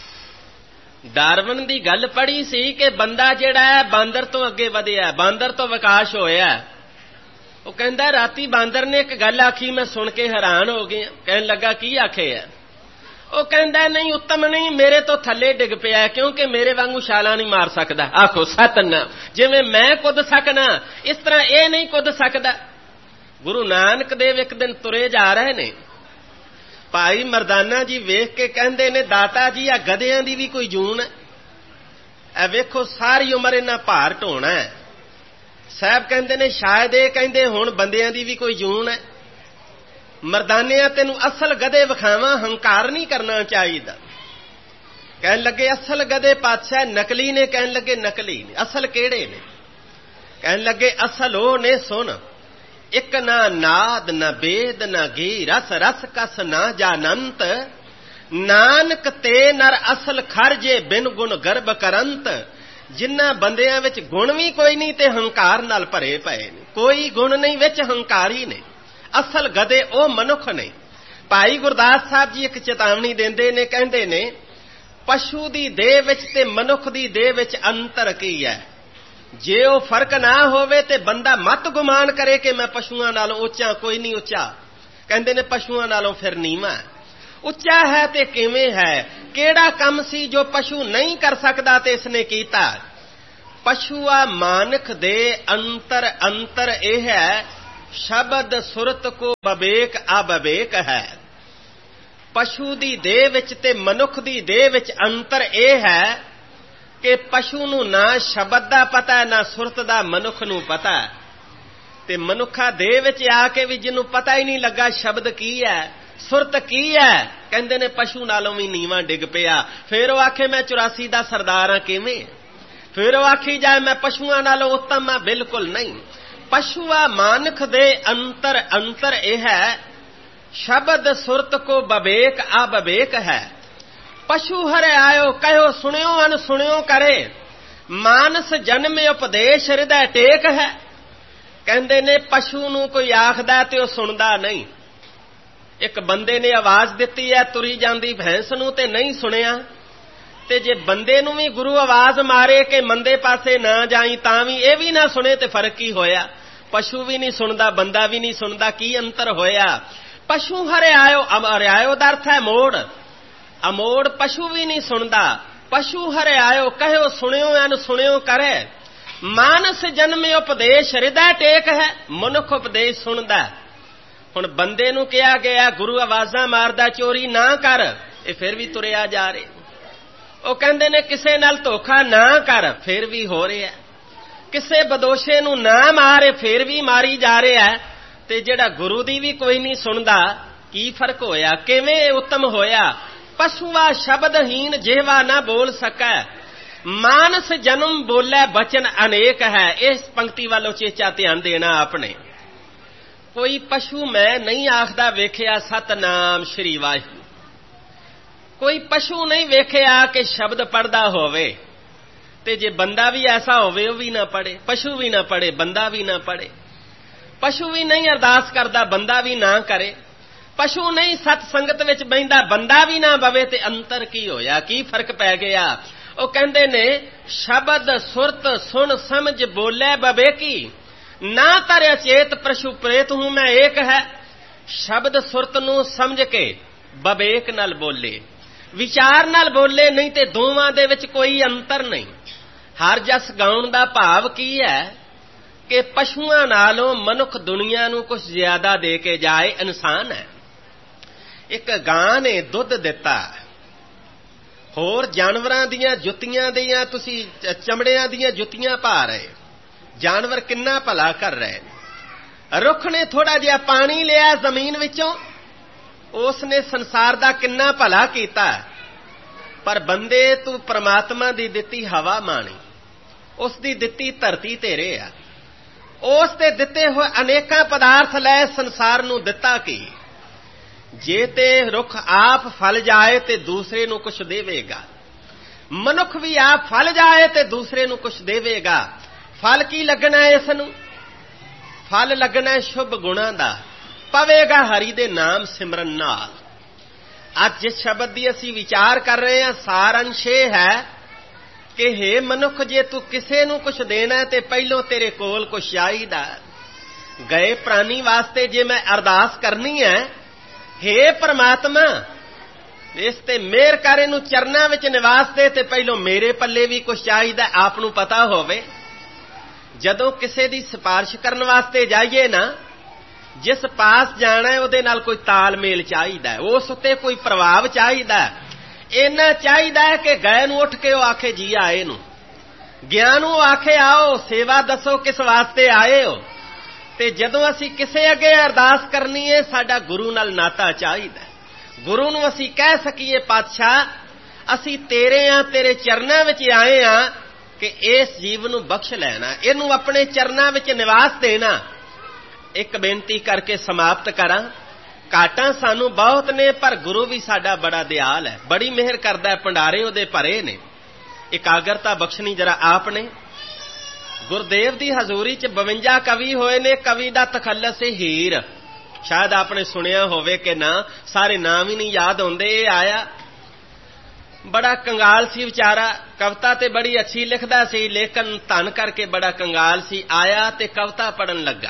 ਡਾਰਵਨ ਦੀ ਗੱਲ ਪੜ੍ਹੀ ਸੀ ਕਿ ਬੰਦਾ ਜਿਹੜਾ ਹੈ ਬਾਂਦਰ ਤੋਂ ਅੱਗੇ ਵਧਿਆ, ਬਾਂਦਰ ਤੋਂ ਵਿਕਾਸ ਹੋਇਆ। ਉਹ ਕਹਿੰਦਾ ਰਾਤੀ ਬਾਂਦਰ ਨੇ ਇੱਕ ਗੱਲ ਆਖੀ, ਮੈਂ ਸੁਣ ਕੇ ਹੈਰਾਨ ਹੋ ਗਿਆ। ਕਹਿਣ ਲੱਗਾ ਕੀ ਆਖੇ ਹੈ? ਉਹ ਕਹਿੰਦਾ ਨਹੀਂ ਉੱਤਮ ਨਹੀਂ, ਮੇਰੇ ਤੋਂ ਥੱਲੇ ਡਿੱਗ ਪਿਆ, ਕਿਉਂਕਿ ਮੇਰੇ ਵਾਂਗੂ ਛਾਲਾਂ ਨਹੀਂ ਮਾਰ ਸਕਦਾ। ਆਖੋ ਸਤਨਾਮ। ਜਿਵੇਂ ਮੈਂ ਕੁੱਦ ਸਕਣਾ, ਇਸ ਤਰ੍ਹਾਂ ਇਹ ਨਹੀਂ ਕੁੱਦ ਸਕਦਾ। ਗੁਰੂ ਨਾਨਕ ਦੇਵ ਇੱਕ ਦਿਨ ਤੁਰੇ ਜਾ ਰਹੇ ਨੇ, ਭਾਈ ਮਰਦਾਨਾ ਜੀ ਵੇਖ ਕੇ ਕਹਿੰਦੇ ਨੇ ਦਾਤਾ ਜੀ ਆ ਗਧਿਆਂ ਦੀ ਵੀ ਕੋਈ ਜੂਨ ਹੈ? ਇਹ ਵੇਖੋ ਸਾਰੀ ਉਮਰ ਇਹਨਾਂ ਭਾਰ ਢੋਣਾ ਹੈ। ਸਾਹਿਬ ਕਹਿੰਦੇ ਨੇ ਸ਼ਾਇਦ ਇਹ ਕਹਿੰਦੇ ਹੁਣ ਬੰਦਿਆਂ ਦੀ ਵੀ ਕੋਈ ਜੂਨ ਹੈ। ਮਰਦਾਨਿਆਂ ਤੈਨੂੰ ਅਸਲ ਗਧੇ ਵਿਖਾਵਾਂ, ਹੰਕਾਰ ਨਹੀਂ ਕਰਨਾ ਚਾਹੀਦਾ। ਕਹਿਣ ਲੱਗੇ ਅਸਲ ਗਧੇ ਪਾਤਸ਼ਾਹ ਨਕਲੀ ਨੇ? ਕਹਿਣ ਲੱਗੇ ਨਕਲੀ ਨੇ। ਅਸਲ ਕਿਹੜੇ ਨੇ? ਕਹਿਣ ਲੱਗੇ ਅਸਲ ਉਹ ਨੇ, ਸੁਣ, ਇੱਕ ਨਾ ਨਾਦ ਨਾ ਬੇਦ ਨਾ ਗੀ, ਰਸ ਰਸ ਕਸ ਨਾ ਜਾਨੰਤ। ਨਾਨਕ ਤੇ ਨਰ ਅਸਲ ਖਰਜੇ ਬਿਨ ਗੁਣ ਗਰਭ ਕਰੰਤ। ਜਿਨ੍ਹਾਂ ਬੰਦਿਆਂ ਵਿੱਚ ਗੁਣ ਵੀ ਕੋਈ ਨਹੀਂ ਤੇ ਹੰਕਾਰ ਨਾਲ ਭਰੇ ਪਏ ਨੇ, ਕੋਈ ਗੁਣ ਨਹੀਂ, ਵਿੱਚ ਹੰਕਾਰੀ ਨੇ। ਅਸਲ ਗਧੇ ਉਹ ਮਨੁੱਖ ਨੇ। ਭਾਈ ਗੁਰਦਾਸ ਸਾਹਿਬ ਜੀ ਇੱਕ ਚੇਤਾਵਨੀ ਦਿੰਦੇ ਨੇ, ਕਹਿੰਦੇ ਨੇ ਪਸ਼ੂ ਦੀ ਦੇਹ ਵਿੱਚ ਤੇ ਮਨੁੱਖ ਦੀ ਦੇਹ ਵਿੱਚ ਅੰਤਰ ਕੀ ਹੈ? ਜੇ ਉਹ ਫਰਕ ਨਾ ਹੋਵੇ ਤੇ ਬੰਦਾ ਮਤ ਗੁਮਾਨ ਕਰੇ ਕਿ ਮੈਂ ਪਸ਼ੂਆਂ ਨਾਲੋਂ ਉੱਚਾ, ਕੋਈ ਨਹੀਂ ਉੱਚਾ। ਕਹਿੰਦੇ ਨੇ ਪਸ਼ੂਆਂ ਨਾਲੋਂ ਫਿਰ ਨੀਵਾਂ। ਉੱਚਾ ਹੈ ਤੇ ਕਿਵੇਂ ਹੈ? ਕਿਹੜਾ ਕੰਮ ਸੀ ਜੋ ਪਸ਼ੂ ਨਹੀਂ ਕਰ ਸਕਦਾ ਤੇ ਇਸਨੇ ਕੀਤਾ? ਪਸ਼ੂਆ ਮਾਨਖ ਦੇ ਅੰਤਰ ਅੰਤਰ ਇਹ ਹੈ, ਸ਼ਬਦ ਸੁਰਤ ਕੋ ਬਵੇਕ ਅਬਵੇਕ ਹੈ। ਪਸ਼ੂ ਦੀ ਦੇਹ ਵਿੱਚ ਤੇ ਮਨੁੱਖ ਦੀ ਦੇਹ ਵਿੱਚ ਅੰਤਰ ਇਹ ਹੈ ਕਿ ਪਸ਼ੂ ਨੂੰ ਨਾ ਸ਼ਬਦ ਦਾ ਪਤਾ, ਨਾ ਸੁਰਤ ਦਾ ਮਨੁੱਖ ਨੂੰ ਪਤਾ। ਤੇ ਮਨੁੱਖਾ ਦੇਹ ਵਿੱਚ ਆ ਕੇ ਵੀ ਜਿਹਨੂੰ ਪਤਾ ਹੀ ਨਹੀਂ ਲੱਗਾ ਸ਼ਬਦ ਕੀ ਹੈ, ਸੁਰਤ ਕੀ ਹੈ, ਕਹਿੰਦੇ ਨੇ ਪਸ਼ੂ ਨਾਲੋਂ ਵੀ ਨੀਵਾਂ ਡਿੱਗ ਪਿਆ। ਫਿਰ ਉਹ ਆਖੇ ਮੈਂ 84 ਦਾ ਸਰਦਾਰ ਹਾਂ, ਕਿਵੇਂ? ਫਿਰ ਉਹ ਆਖੀ ਜਾਏ ਮੈਂ ਪਸ਼ੂਆਂ ਨਾਲੋਂ ਉੱਤਮ ਹਾਂ, ਬਿਲਕੁਲ ਨਹੀਂ। ਪਸ਼ੂਆ ਮਾਨਖ ਦੇ ਅੰਤਰ ਅੰਤਰ ਇਹ ਹੈ, ਸ਼ਬਦ ਸੁਰਤ ਕੋ ਬਵੇਕ ਅਬਵੇਕ ਹੈ। ਪਸ਼ੂ ਹਰੇ ਆਇਓ ਕਹਿਓ ਸੁਣਿਓ ਅਨ ਸੁਣਿਓ ਕਰੇ, ਮਾਨਸ ਜਨਮ ਉਪਦੇਸ਼ ਹਿਰਦੈ ਟੇਕ ਹੈ। ਕਹਿੰਦੇ ਨੇ ਪਸ਼ੂ ਨੂੰ ਕੋਈ ਆਖਦਾ ਤੇ ਉਹ ਸੁਣਦਾ ਨਹੀਂ। ਇੱਕ ਬੰਦੇ ਨੇ ਆਵਾਜ਼ ਦਿੱਤੀ ਹੈ ਤੁਰੀ ਜਾਂਦੀ ਭੈਂਸ ਨੂੰ ਤੇ ਨਹੀਂ ਸੁਣਿਆ, ਤੇ ਜੇ ਬੰਦੇ ਨੂੰ ਵੀ ਗੁਰੂ ਆਵਾਜ਼ ਮਾਰੇ ਕਿ ਮੰਦੇ ਪਾਸੇ ਨਾ ਜਾਈ ਤਾਂ ਵੀ ਇਹ ਵੀ ਨਾ ਸੁਣੇ ਤੇ ਫਰਕ ਕੀ ਹੋਇਆ? ਪਸ਼ੂ ਵੀ ਨਹੀਂ ਸੁਣਦਾ, ਬੰਦਾ ਵੀ ਨਹੀਂ ਸੁਣਦਾ, ਕੀ ਅੰਤਰ ਹੋਇਆ? ਪਸ਼ੂ ਹਰਿਆਇਓ ਦਾ ਅਰਥ ਹੈ ਮੋੜ। ਅਮੋੜ ਪਸ਼ੂ ਵੀ ਨਹੀਂ ਸੁਣਦਾ। ਪਸ਼ੂ ਹਰਿਆਇਓ ਕਹਿਓ ਸੁਣਿਓ ਐਨ ਸੁਣਿਓ ਕਰੇ। ਮਾਨਸ ਜਨਮੇ ਉਪਦੇਸ਼ ਹਿਰਦੈ ਟੇਕ ਹੈ, ਮਨੁੱਖ ਉਪਦੇਸ਼ ਸੁਣਦਾ। ਹੁਣ ਬੰਦੇ ਨੂੰ ਕਿਹਾ ਗਿਆ ਗੁਰੂ ਆਵਾਜ਼ਾਂ ਮਾਰਦਾ ਚੋਰੀ ਨਾ ਕਰ, ਇਹ ਫਿਰ ਵੀ ਤੁਰਿਆ ਜਾ ਰਿਹਾ। ਉਹ ਕਹਿੰਦੇ ਨੇ ਕਿਸੇ ਨਾਲ ਧੋਖਾ ਨਾ ਕਰ, ਫਿਰ ਵੀ ਹੋ ਰਿਹਾ। ਕਿਸੇ ਬਦੋਸ਼ੇ ਨੂੰ ਨਾ ਮਾਰੇ, ਫਿਰ ਵੀ ਮਾਰੀ ਜਾ ਰਿਹਾ। ਤੇ ਜਿਹੜਾ ਗੁਰੂ ਦੀ ਵੀ ਕੋਈ ਨਹੀਂ ਸੁਣਦਾ, ਕੀ ਫਰਕ ਹੋਇਆ? ਕਿਵੇਂ ਉੱਤਮ ਹੋਇਆ? ਪਸ਼ੂਆ ਸ਼ਬਦਹੀਨ ਜਿਹਵਾ ਨਾ ਬੋਲ ਸਕੈ, ਮਾਨਸ ਜਨਮ ਬੋਲੇ ਬਚਨ ਅਨੇਕ ਹੈ। ਇਸ ਪੰਕਤੀ ਵੱਲ ਉਚੇਚਾ ਧਿਆਨ ਦੇਣਾ ਆਪਣੇ। ਕੋਈ ਪਸ਼ੂ ਮੈਂ ਨਹੀਂ ਆਖਦਾ ਵੇਖਿਆ ਸਤਨਾਮ ਸ਼੍ਰੀ ਵਾਹਿਗੁਰੂ। ਕੋਈ ਪਸ਼ੂ ਨਹੀਂ ਵੇਖਿਆ ਕਿ ਸ਼ਬਦ ਪੜ੍ਹਦਾ ਹੋਵੇ। ਤੇ ਜੇ ਬੰਦਾ ਵੀ ਐਸਾ ਹੋਵੇ ਉਹ ਵੀ ਨਾ ਪੜ੍ਹੇ, ਪਸ਼ੂ ਵੀ ਨਾ ਪੜ੍ਹੇ, ਬੰਦਾ ਵੀ ਨਾ ਪੜ੍ਹੇ। ਪਸ਼ੂ ਵੀ ਨਹੀਂ ਅਰਦਾਸ ਕਰਦਾ, ਬੰਦਾ ਵੀ ਨਾ ਕਰੇ। ਪਸ਼ੂ ਨਹੀਂ ਸਤ ਸੰਗਤ ਵਿੱਚ ਬਹਿੰਦਾ, ਬੰਦਾ ਵੀ ਨਾ ਬਵੇ, ਤੇ ਅੰਤਰ ਕੀ ਹੋਇਆ? ਕੀ ਫਰਕ ਪੈ ਗਿਆ? ਉਹ ਕਹਿੰਦੇ ਨੇ ਸ਼ਬਦ ਸੁਰਤ ਸੁਣ ਸਮਝ ਬੋਲੇ ਬਵੇਕੀ, ਨਾ ਤਰ ਅਚੇਤ ਪ੍ਰਸ਼ੂ ਪ੍ਰੇਤ ਹੂੰ ਮੈਂ ਏਕ ਹੈ। ਸ਼ਬਦ ਸੁਰਤ ਨੂੰ ਸਮਝ ਕੇ ਬਵੇਕ ਨਾਲ ਬੋਲੇ, ਵਿਚਾਰ ਨਾਲ ਬੋਲੇ, ਨਹੀਂ ਤੇ ਦੋਵਾਂ ਦੇ ਵਿੱਚ ਕੋਈ ਅੰਤਰ ਨਹੀਂ। ਹਰ ਜਸ ਗਾਉਣ ਦਾ ਭਾਵ ਕੀ ਹੈ ਕਿ ਪਸ਼ੂਆਂ ਨਾਲੋਂ ਮਨੁੱਖ ਦੁਨੀਆ ਨੂੰ ਕੁਝ ਜ਼ਿਆਦਾ ਦੇ ਕੇ ਜਾਏ, ਇਨਸਾਨ ਹੈ। ਇੱਕ ਗਾਂ ਨੇ ਦੁੱਧ ਦਿੱਤਾ, ਹੋਰ ਜਾਨਵਰਾਂ ਦੀਆਂ ਜੁੱਤੀਆਂ ਦੀਆਂ ਤੁਸੀਂ ਚਮੜਿਆਂ ਦੀਆਂ ਜੁੱਤੀਆਂ ਪਾ ਰਹੇ। ਜਾਨਵਰ ਕਿੰਨਾ ਭਲਾ ਕਰ ਰਹੇ। ਰੁੱਖ ਨੇ ਥੋੜਾ ਜਿਹਾ ਪਾਣੀ ਲਿਆ ਜ਼ਮੀਨ ਵਿੱਚੋਂ, ਉਸ ਨੇ ਸੰਸਾਰ ਦਾ ਕਿੰਨਾ ਭਲਾ ਕੀਤਾ। ਪਰ ਬੰਦੇ ਤੂੰ ਪ੍ਰਮਾਤਮਾ ਦੀ ਦਿੱਤੀ ਹਵਾ ਮਾਣੀ, ਉਸ ਦੀ ਦਿੱਤੀ ਧਰਤੀ ਤੇਰੇ ਆ, ਉਸ ਤੇ ਦਿੱਤੇ ਹੋਏ ਅਨੇਕਾਂ ਪਦਾਰਥ ਲੈ ਸੰਸਾਰ ਨੂੰ ਦਿੱਤਾ ਕੀ? ਜੇ ਤੇ ਰੁੱਖ ਆਪ ਫਲ ਜਾਏ ਤੇ ਦੂਸਰੇ ਨੂੰ ਕੁਛ ਦੇਵੇਗਾ, ਮਨੁੱਖ ਵੀ ਆਪ ਫਲ ਜਾਏ ਤੇ ਦੂਸਰੇ ਨੂੰ ਕੁਛ ਦੇਵੇਗਾ। ਫਲ ਕੀ ਲੱਗਣਾ ਹੈ ਇਸ ਨੂੰ? ਫਲ ਲੱਗਣਾ ਸ਼ੁਭ ਗੁਣਾਂ ਦਾ, ਪਵੇਗਾ ਹਰੀ ਦੇ ਨਾਮ ਸਿਮਰਨ ਨਾਲ। ਅੱਜ ਜਿਸ ਸ਼ਬਦ ਦੀ ਅਸੀਂ ਵਿਚਾਰ ਕਰ ਰਹੇ ਹਾਂ, ਸਾਰ ਅੰਸ਼ ਇਹ ਹੈ ਕਿ ਹੇ ਮਨੁੱਖ, ਜੇ ਤੂੰ ਕਿਸੇ ਨੂੰ ਕੁਛ ਦੇਣਾ ਤੇ ਪਹਿਲੋਂ ਤੇਰੇ ਕੋਲ ਕੁਛ ਚਾਹੀਦਾ। ਗਏ ਪ੍ਰਾਣੀ ਵਾਸਤੇ ਜੇ ਮੈਂ ਅਰਦਾਸ ਕਰਨੀ ਹੈ, ਹੇ ਪ੍ਰਮਾਤਮਾ ਇਸ ਤੇ ਮਿਹਰ ਕਰ, ਇਹਨੂੰ ਚਰਨਾਂ ਵਿੱਚ ਨਿਵਾਸ ਦੇ, ਤੇ ਪਹਿਲੋਂ ਮੇਰੇ ਪੱਲੇ ਵੀ ਕੁਛ ਚਾਹੀਦਾ, ਆਪ ਨੂੰ ਪਤਾ ਹੋਵੇ। ਜਦੋਂ ਕਿਸੇ ਦੀ ਸਿਫਾਰਿਸ਼ ਕਰਨ ਵਾਸਤੇ ਜਾਈਏ ਨਾ, ਜਿਸ ਪਾਸ ਜਾਣਾ ਹੈ ਉਹਦੇ ਨਾਲ ਕੋਈ ਤਾਲਮੇਲ ਚਾਹੀਦਾ, ਉਸ ਉੱਤੇ ਕੋਈ ਪ੍ਰਭਾਵ ਚਾਹੀਦਾ। ਇੰਨਾ ਚਾਹੀਦਾ ਹੈ ਕਿ ਗਏ ਨੂੰ ਉੱਠ ਕੇ ਉਹ ਆਖੇ ਜੀ ਆਏ ਨੂੰ, ਗਿਆ ਨੂੰ ਆਖੇ ਆਓ, ਸੇਵਾ ਦੱਸੋ ਕਿਸ ਵਾਸਤੇ ਆਏ ਹੋ। ਤੇ ਜਦੋਂ ਅਸੀਂ ਕਿਸੇ ਅੱਗੇ ਅਰਦਾਸ ਕਰਨੀ ਹੈ, ਸਾਡਾ ਗੁਰੂ ਨਾਲ ਨਾਤਾ ਚਾਹੀਦਾ। ਗੁਰੂ ਨੂੰ ਅਸੀਂ ਕਹਿ ਸਕੀਏ ਪਾਤਸ਼ਾਹ ਅਸੀਂ ਤੇਰੇ ਆ, ਤੇਰੇ ਚਰਨਾਂ ਵਿੱਚ ਆਏ ਆ ਕਿ ਇਸ ਜੀਵ ਨੂੰ ਬਖਸ਼ ਲੈਣਾ, ਇਹਨੂੰ ਆਪਣੇ ਚਰਨਾਂ ਵਿੱਚ ਨਿਵਾਸ ਦੇਣਾ। ਇੱਕ ਬੇਨਤੀ ਕਰਕੇ ਸਮਾਪਤ ਕਰਾਂ। ਘਾਟਾਂ ਸਾਨੂੰ ਬਹੁਤ ਨੇ, ਪਰ ਗੁਰੂ ਵੀ ਸਾਡਾ ਬੜਾ ਦਿਆਲ ਹੈ, ਬੜੀ ਮਿਹਰ ਕਰਦਾ ਹੈ, ਭੰਡਾਰੇ ਉਹਦੇ ਭਰੇ ਨੇ। ਇਕਾਗਰਤਾ ਬਖਸ਼ਣੀ ਜਰਾ ਆਪ ਨੇ। ਗੁਰਦੇਵ ਦੀ ਹਜ਼ੂਰੀ 'ਚ 52 ਕਵੀ ਹੋਏ ਨੇ। ਕਵੀ ਦਾ ਤਖੱਲਸ ਹੈ ਹੀਰ। ਸ਼ਾਇਦ ਆਪਨੇ ਸੁਣਿਆ ਹੋਵੇ ਕਿ ਨਾ, ਸਾਰੇ ਨਾਮ ਹੀ ਨਹੀਂ ਯਾਦ ਹੁੰਦੇ। ਇਹ ਆਇਆ, ਬੜਾ ਕੰਗਾਲ ਸੀ ਵਿਚਾਰਾ, ਕਵਿਤਾ ਤੇ ਬੜੀ ਅੱਛੀ ਲਿਖਦਾ ਸੀ, ਲੇਕਿਨ ਧਨ ਕਰਕੇ ਬੜਾ ਕੰਗਾਲ ਸੀ। ਆਇਆ ਤੇ ਕਵਿਤਾ ਪੜਨ ਲੱਗਾ,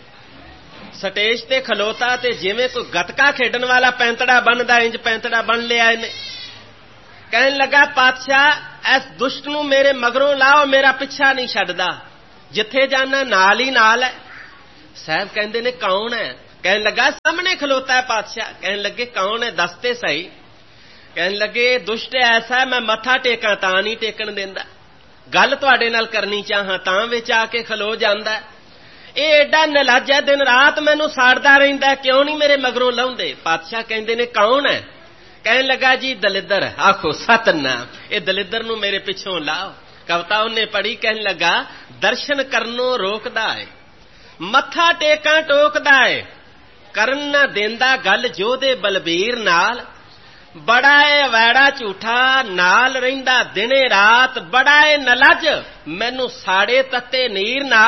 ਸਟੇਜ ਤੇ ਖਲੋਤਾ ਤੇ ਜਿਵੇਂ ਕੋਈ ਗੱਤਕਾ ਖੇਡਣ ਵਾਲਾ ਪੈਂਤੜਾ ਬਣਦਾ, ਇੰਜ ਪੈਂਤੜਾ ਬਣ ਲਿਆ ਇਹਨੇ। ਕਹਿਣ ਲੱਗਾ ਪਾਤਸ਼ਾਹ ਇਸ ਦੁਸ਼ਟ ਨੂੰ ਮੇਰੇ ਮਗਰੋਂ ਲਾਓ, ਮੇਰਾ ਪਿੱਛਾ ਨਹੀਂ ਛੱਡਦਾ, ਜਿੱਥੇ ਜਾਣਾ ਨਾਲ ਹੀ ਨਾਲ ਹੈ। ਸਾਹਿਬ ਕਹਿੰਦੇ ਨੇ ਕੌਣ ਹੈ? ਕਹਿਣ ਲੱਗਾ ਸਾਹਮਣੇ ਖਲੋਤਾ ਹੈ ਪਾਤਸ਼ਾਹ। ਕਹਿਣ ਲੱਗੇ ਕੌਣ ਹੈ, ਦੱਸ ਤੇ ਸਹੀ। ਕਹਿਣ ਲੱਗੇ ਦੁਸ਼ਟ ਐਸਾ ਮੈਂ ਮੱਥਾ ਟੇਕਾਂ ਤਾਂ ਨਹੀਂ ਟੇਕਣ ਦਿੰਦਾ, ਗੱਲ ਤੁਹਾਡੇ ਨਾਲ ਕਰਨੀ ਚਾਹਾਂ ਤਾਂ ਵਿੱਚ ਆ ਕੇ ਖਲੋ ਜਾਂਦਾ। ਇਹ ਐਡਾ ਨਲਾਜ ਹੈ, ਦਿਨ ਰਾਤ ਮੈਨੂੰ ਸਾੜਦਾ ਰਹਿੰਦਾ, ਕਿਉਂ ਨਹੀਂ ਮੇਰੇ ਮਗਰੋਂ ਲਾਉਂਦੇ? ਪਾਤਸ਼ਾਹ ਕਹਿੰਦੇ ਨੇ ਕੌਣ ਹੈ? ਕਹਿਣ ਲੱਗਾ ਜੀ ਦਲਿੱਦਰ। ਆਖੋ ਸਤਨਾਮ, ਇਹ ਦਲਿੱਦਰ ਨੂੰ ਮੇਰੇ ਪਿੱਛੋਂ ਲਾਓ। ਕਵਿਤਾ ਉਹਨੇ ਪੜ੍ਹੀ। ਕਹਿਣ ਲੱਗਾ ਦਰਸ਼ਨ ਕਰਨੋਂ ਰੋਕਦਾ ਏ, ਮੱਥਾ ਟੇਕਾਂ ਟੋਕਦਾ ਏ, ਕਰਨ ਨਾ ਦਿੰਦਾ ਗੱਲ ਜੋਧੇ ਬਲਬੀਰ ਨਾਲ। ਬੜਾ ਏ ਵੈੜਾ ਝੂਠਾ, ਨਾਲ ਰਹਿੰਦਾ ਦਿਨੇ ਰਾਤ, ਬੜਾ ਏ ਨਲਜ ਮੈਨੂੰ ਸਾੜੇ ਤੱਤੇ ਨੀਰ ਨਾਲ।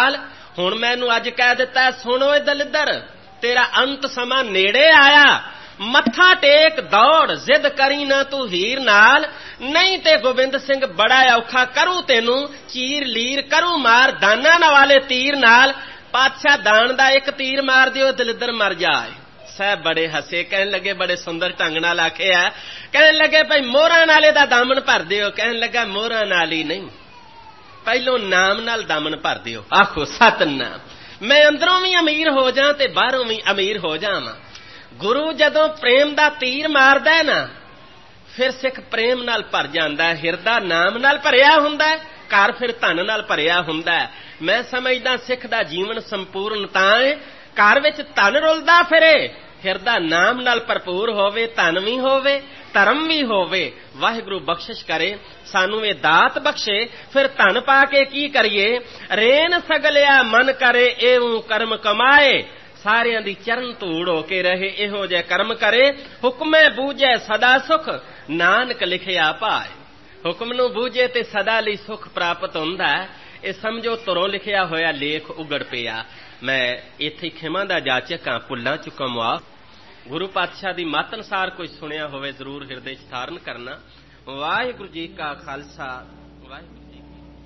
ਹੁਣ ਮੈਨੂੰ ਅੱਜ ਕਹਿ ਦਿੱਤਾ, ਸੁਣ ਓਏ ਦਲਿੱਦਰ, ਤੇਰਾ ਅੰਤ ਸਮਾਂ ਨੇੜੇ ਆਇਆ, ਮੱਥਾ ਟੇਕ ਦੌੜ, ਜ਼ਿੱਦ ਕਰੀ ਨਾ ਤੂੰ ਹੀਰ ਨਾਲ, ਨਹੀਂ ਤੇ ਗੋਬਿੰਦ ਸਿੰਘ ਬੜਾ ਔਖਾ ਕਰੂ ਤੈਨੂੰ, ਚੀਰ ਲੀਰ ਕਰੂ ਮਾਰ ਦਾਨਾਂ ਵਾਲੇ ਤੀਰ ਨਾਲ। ਪਾਤਸ਼ਾਹ ਦਾਨ ਦਾ ਇੱਕ ਤੀਰ ਮਾਰ ਦਿਓ, ਦਲਿੱਦਰ ਮਰ ਜਾਏ। ਸਾਹਿਬ ਬੜੇ ਹੱਸੇ, ਕਹਿਣ ਲੱਗੇ, ਬੜੇ ਸੁੰਦਰ ਢੰਗ ਨਾਲ ਆਖਿਆ, ਕਹਿਣ ਲੱਗੇ ਭਾਈ ਮੋਹਰਾਂ ਨਾਲੇ ਦਾ ਦਾਮਨ ਭਰ ਦਿਓ। ਕਹਿਣ ਲੱਗਾ ਮੋਹਰਾਂ ਨਾਲ ਹੀ ਨਹੀਂ, ਪਹਿਲੋਂ ਨਾਮ ਨਾਲ ਦਾਮਨ ਭਰ ਦਿਓ। ਆਖੋ ਸਤਨਾਮ। ਮੈਂ ਅੰਦਰੋਂ ਵੀ ਅਮੀਰ ਹੋ ਜਾ ਤੇ ਬਾਹਰੋਂ ਵੀ ਅਮੀਰ ਹੋ ਜਾਵਾਂ। ਗੁਰੂ ਜਦੋਂ ਪ੍ਰੇਮ ਦਾ ਤੀਰ ਮਾਰਦਾ ਹੈ ਨਾ, ਫਿਰ ਸਿੱਖ ਪ੍ਰੇਮ ਨਾਲ ਭਰ ਜਾਂਦਾ, ਹਿਰਦਾ ਨਾਮ ਨਾਲ ਭਰਿਆ ਹੁੰਦਾ, ਘਰ ਫਿਰ ਧਨ ਨਾਲ ਭਰਿਆ ਹੁੰਦਾ। ਮੈਂ ਸਮਝਦਾ ਸਿੱਖ ਦਾ ਜੀਵਨ ਸੰਪੂਰਨ ਤਾਂ ਹੈ ਘਰ ਵਿੱਚ ਧਨ ਰੁਲਦਾ ਫਿਰੇ, ਹਿਰਦਾ ਨਾਮ ਨਾਲ ਭਰਪੂਰ ਹੋਵੇ, ਧਨ ਵੀ ਹੋਵੇ, ਧਰਮ ਵੀ ਹੋਵੇ। ਵਾਹਿਗੁਰੂ ਬਖਸ਼ਿਸ਼ ਕਰੇ, ਸਾਨੂੰ ਇਹ ਦਾਤ ਬਖਸ਼ੇ, ਫਿਰ ਧਨ ਪਾ ਕੇ ਕੀ ਕਰੀਏ। ਰੇਨ ਸਗਲਿਆ ਮਨ ਕਰੇ ਇਹੋ ਕਰਮ ਕਮਾਏ, ਸਾਰਿਆਂ ਦੀ ਚਰਨ ਧੂੜ ਹੋ ਕੇ ਰਹੇ, ਇਹੋ ਜਿਹੇ ਕਰਮ ਕਰੇ। ਹੁਕਮੇ ਬੂਝੇ ਸਦਾ ਸੁਖ, ਨਾਨਕ ਲਿਖਿਆ ਪਾਏ। ਹੁਕਮ ਨੂੰ ਬੂਝੇ ਤੇ ਸਦਾ ਲਈ ਸੁਖ ਪ੍ਰਾਪਤ ਹੁੰਦਾ। ਇਹ ਸਮਝੋ ਧੁਰੋਂ ਲਿਖਿਆ ਹੋਇਆ ਲੇਖ ਉਗੜ ਪਿਆ। ਮੈਂ ਇੱਥੇ ਖਿਮਾ ਦਾ ਜਾਚਕ ਹਾਂ, ਭੁੱਲਾਂ ਚੁੱਕਾ ਮੁਆਫ। ਗੁਰੂ ਪਾਤਸ਼ਾਹ ਦੀ ਮੱਤ ਅਨੁਸਾਰ ਕੋਈ ਸੁਣਿਆ ਹੋਵੇ ਜ਼ਰੂਰ ਹਿਰਦੇ 'ਚ ਧਾਰਨ ਕਰਨਾ। ਵਾਹਿਗੁਰੂ ਜੀ ਕਾ ਖਾਲਸਾ, ਵਾਹਿਗੁਰੂ ਜੀ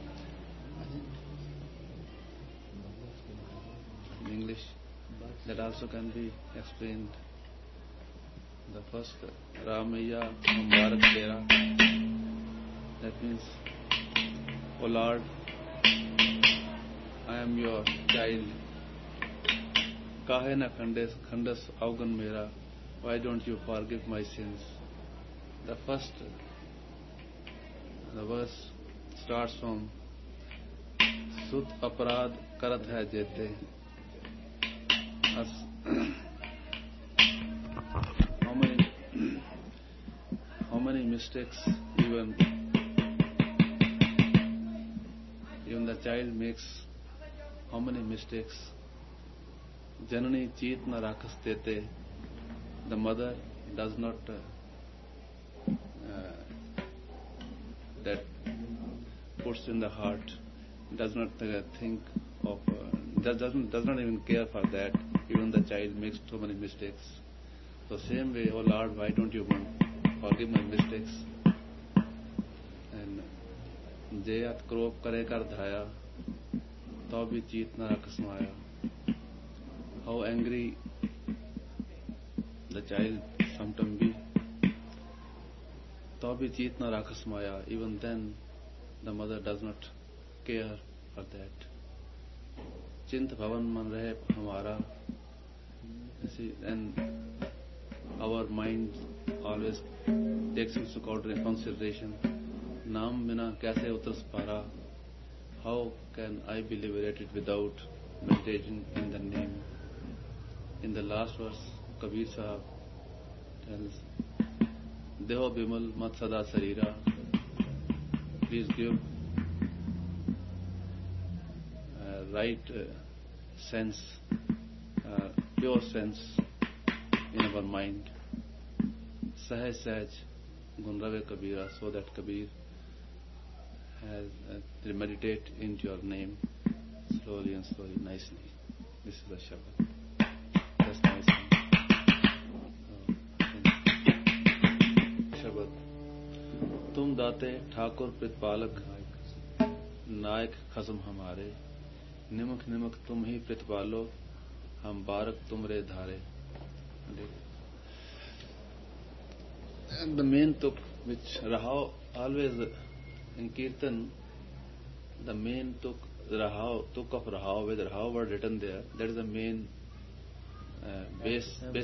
ਕੀ English. That also can be explained. The first Ramaya Mubarak Tera. That means, O Lord, I am your child. Kahe na khandas augan mera. Why don't you forgive my sins? The verse starts from Sut aparad karat hai jete. How many mistakes even the child makes. How many mistakes. Janani cheet na rakhas dete. The mother does not that puts in the heart, does not think of, does not even care for that. Even the child makes so many mistakes. So same way, oh Lord, why don't you forgive my mistakes? And jayat krop kare kar dhaya, to bhi cheet na rakh smaya. How angry the child sometimes be, to bhi cheet na rakh smaya. Even then, the mother does not care for that. Chint bhavan man rahe hamara. And our mind always takes into consideration, naam bina kaise utras para. How can I be liberated without meditation in the name? In the last verse, Kabir Sahib tells, Deho bimal mat sada sarira. Please give right sense, pure sense in our mind. Sahaj Sahaj Gunrave Kabira, so that Kabir has to meditate into your name slowly and slowly, nicely. This is the Shabad. That's nice. Shabad. Tum date Thakur Pritpalak, नायक खसम हमारे, निमक निमक तुम ही प्रतिपालो, हम बारक तुमरे धारे. And the main tuk which Rahao always in Kirtan, the main tuk of Rahao, with Rahao were written there, that is the main base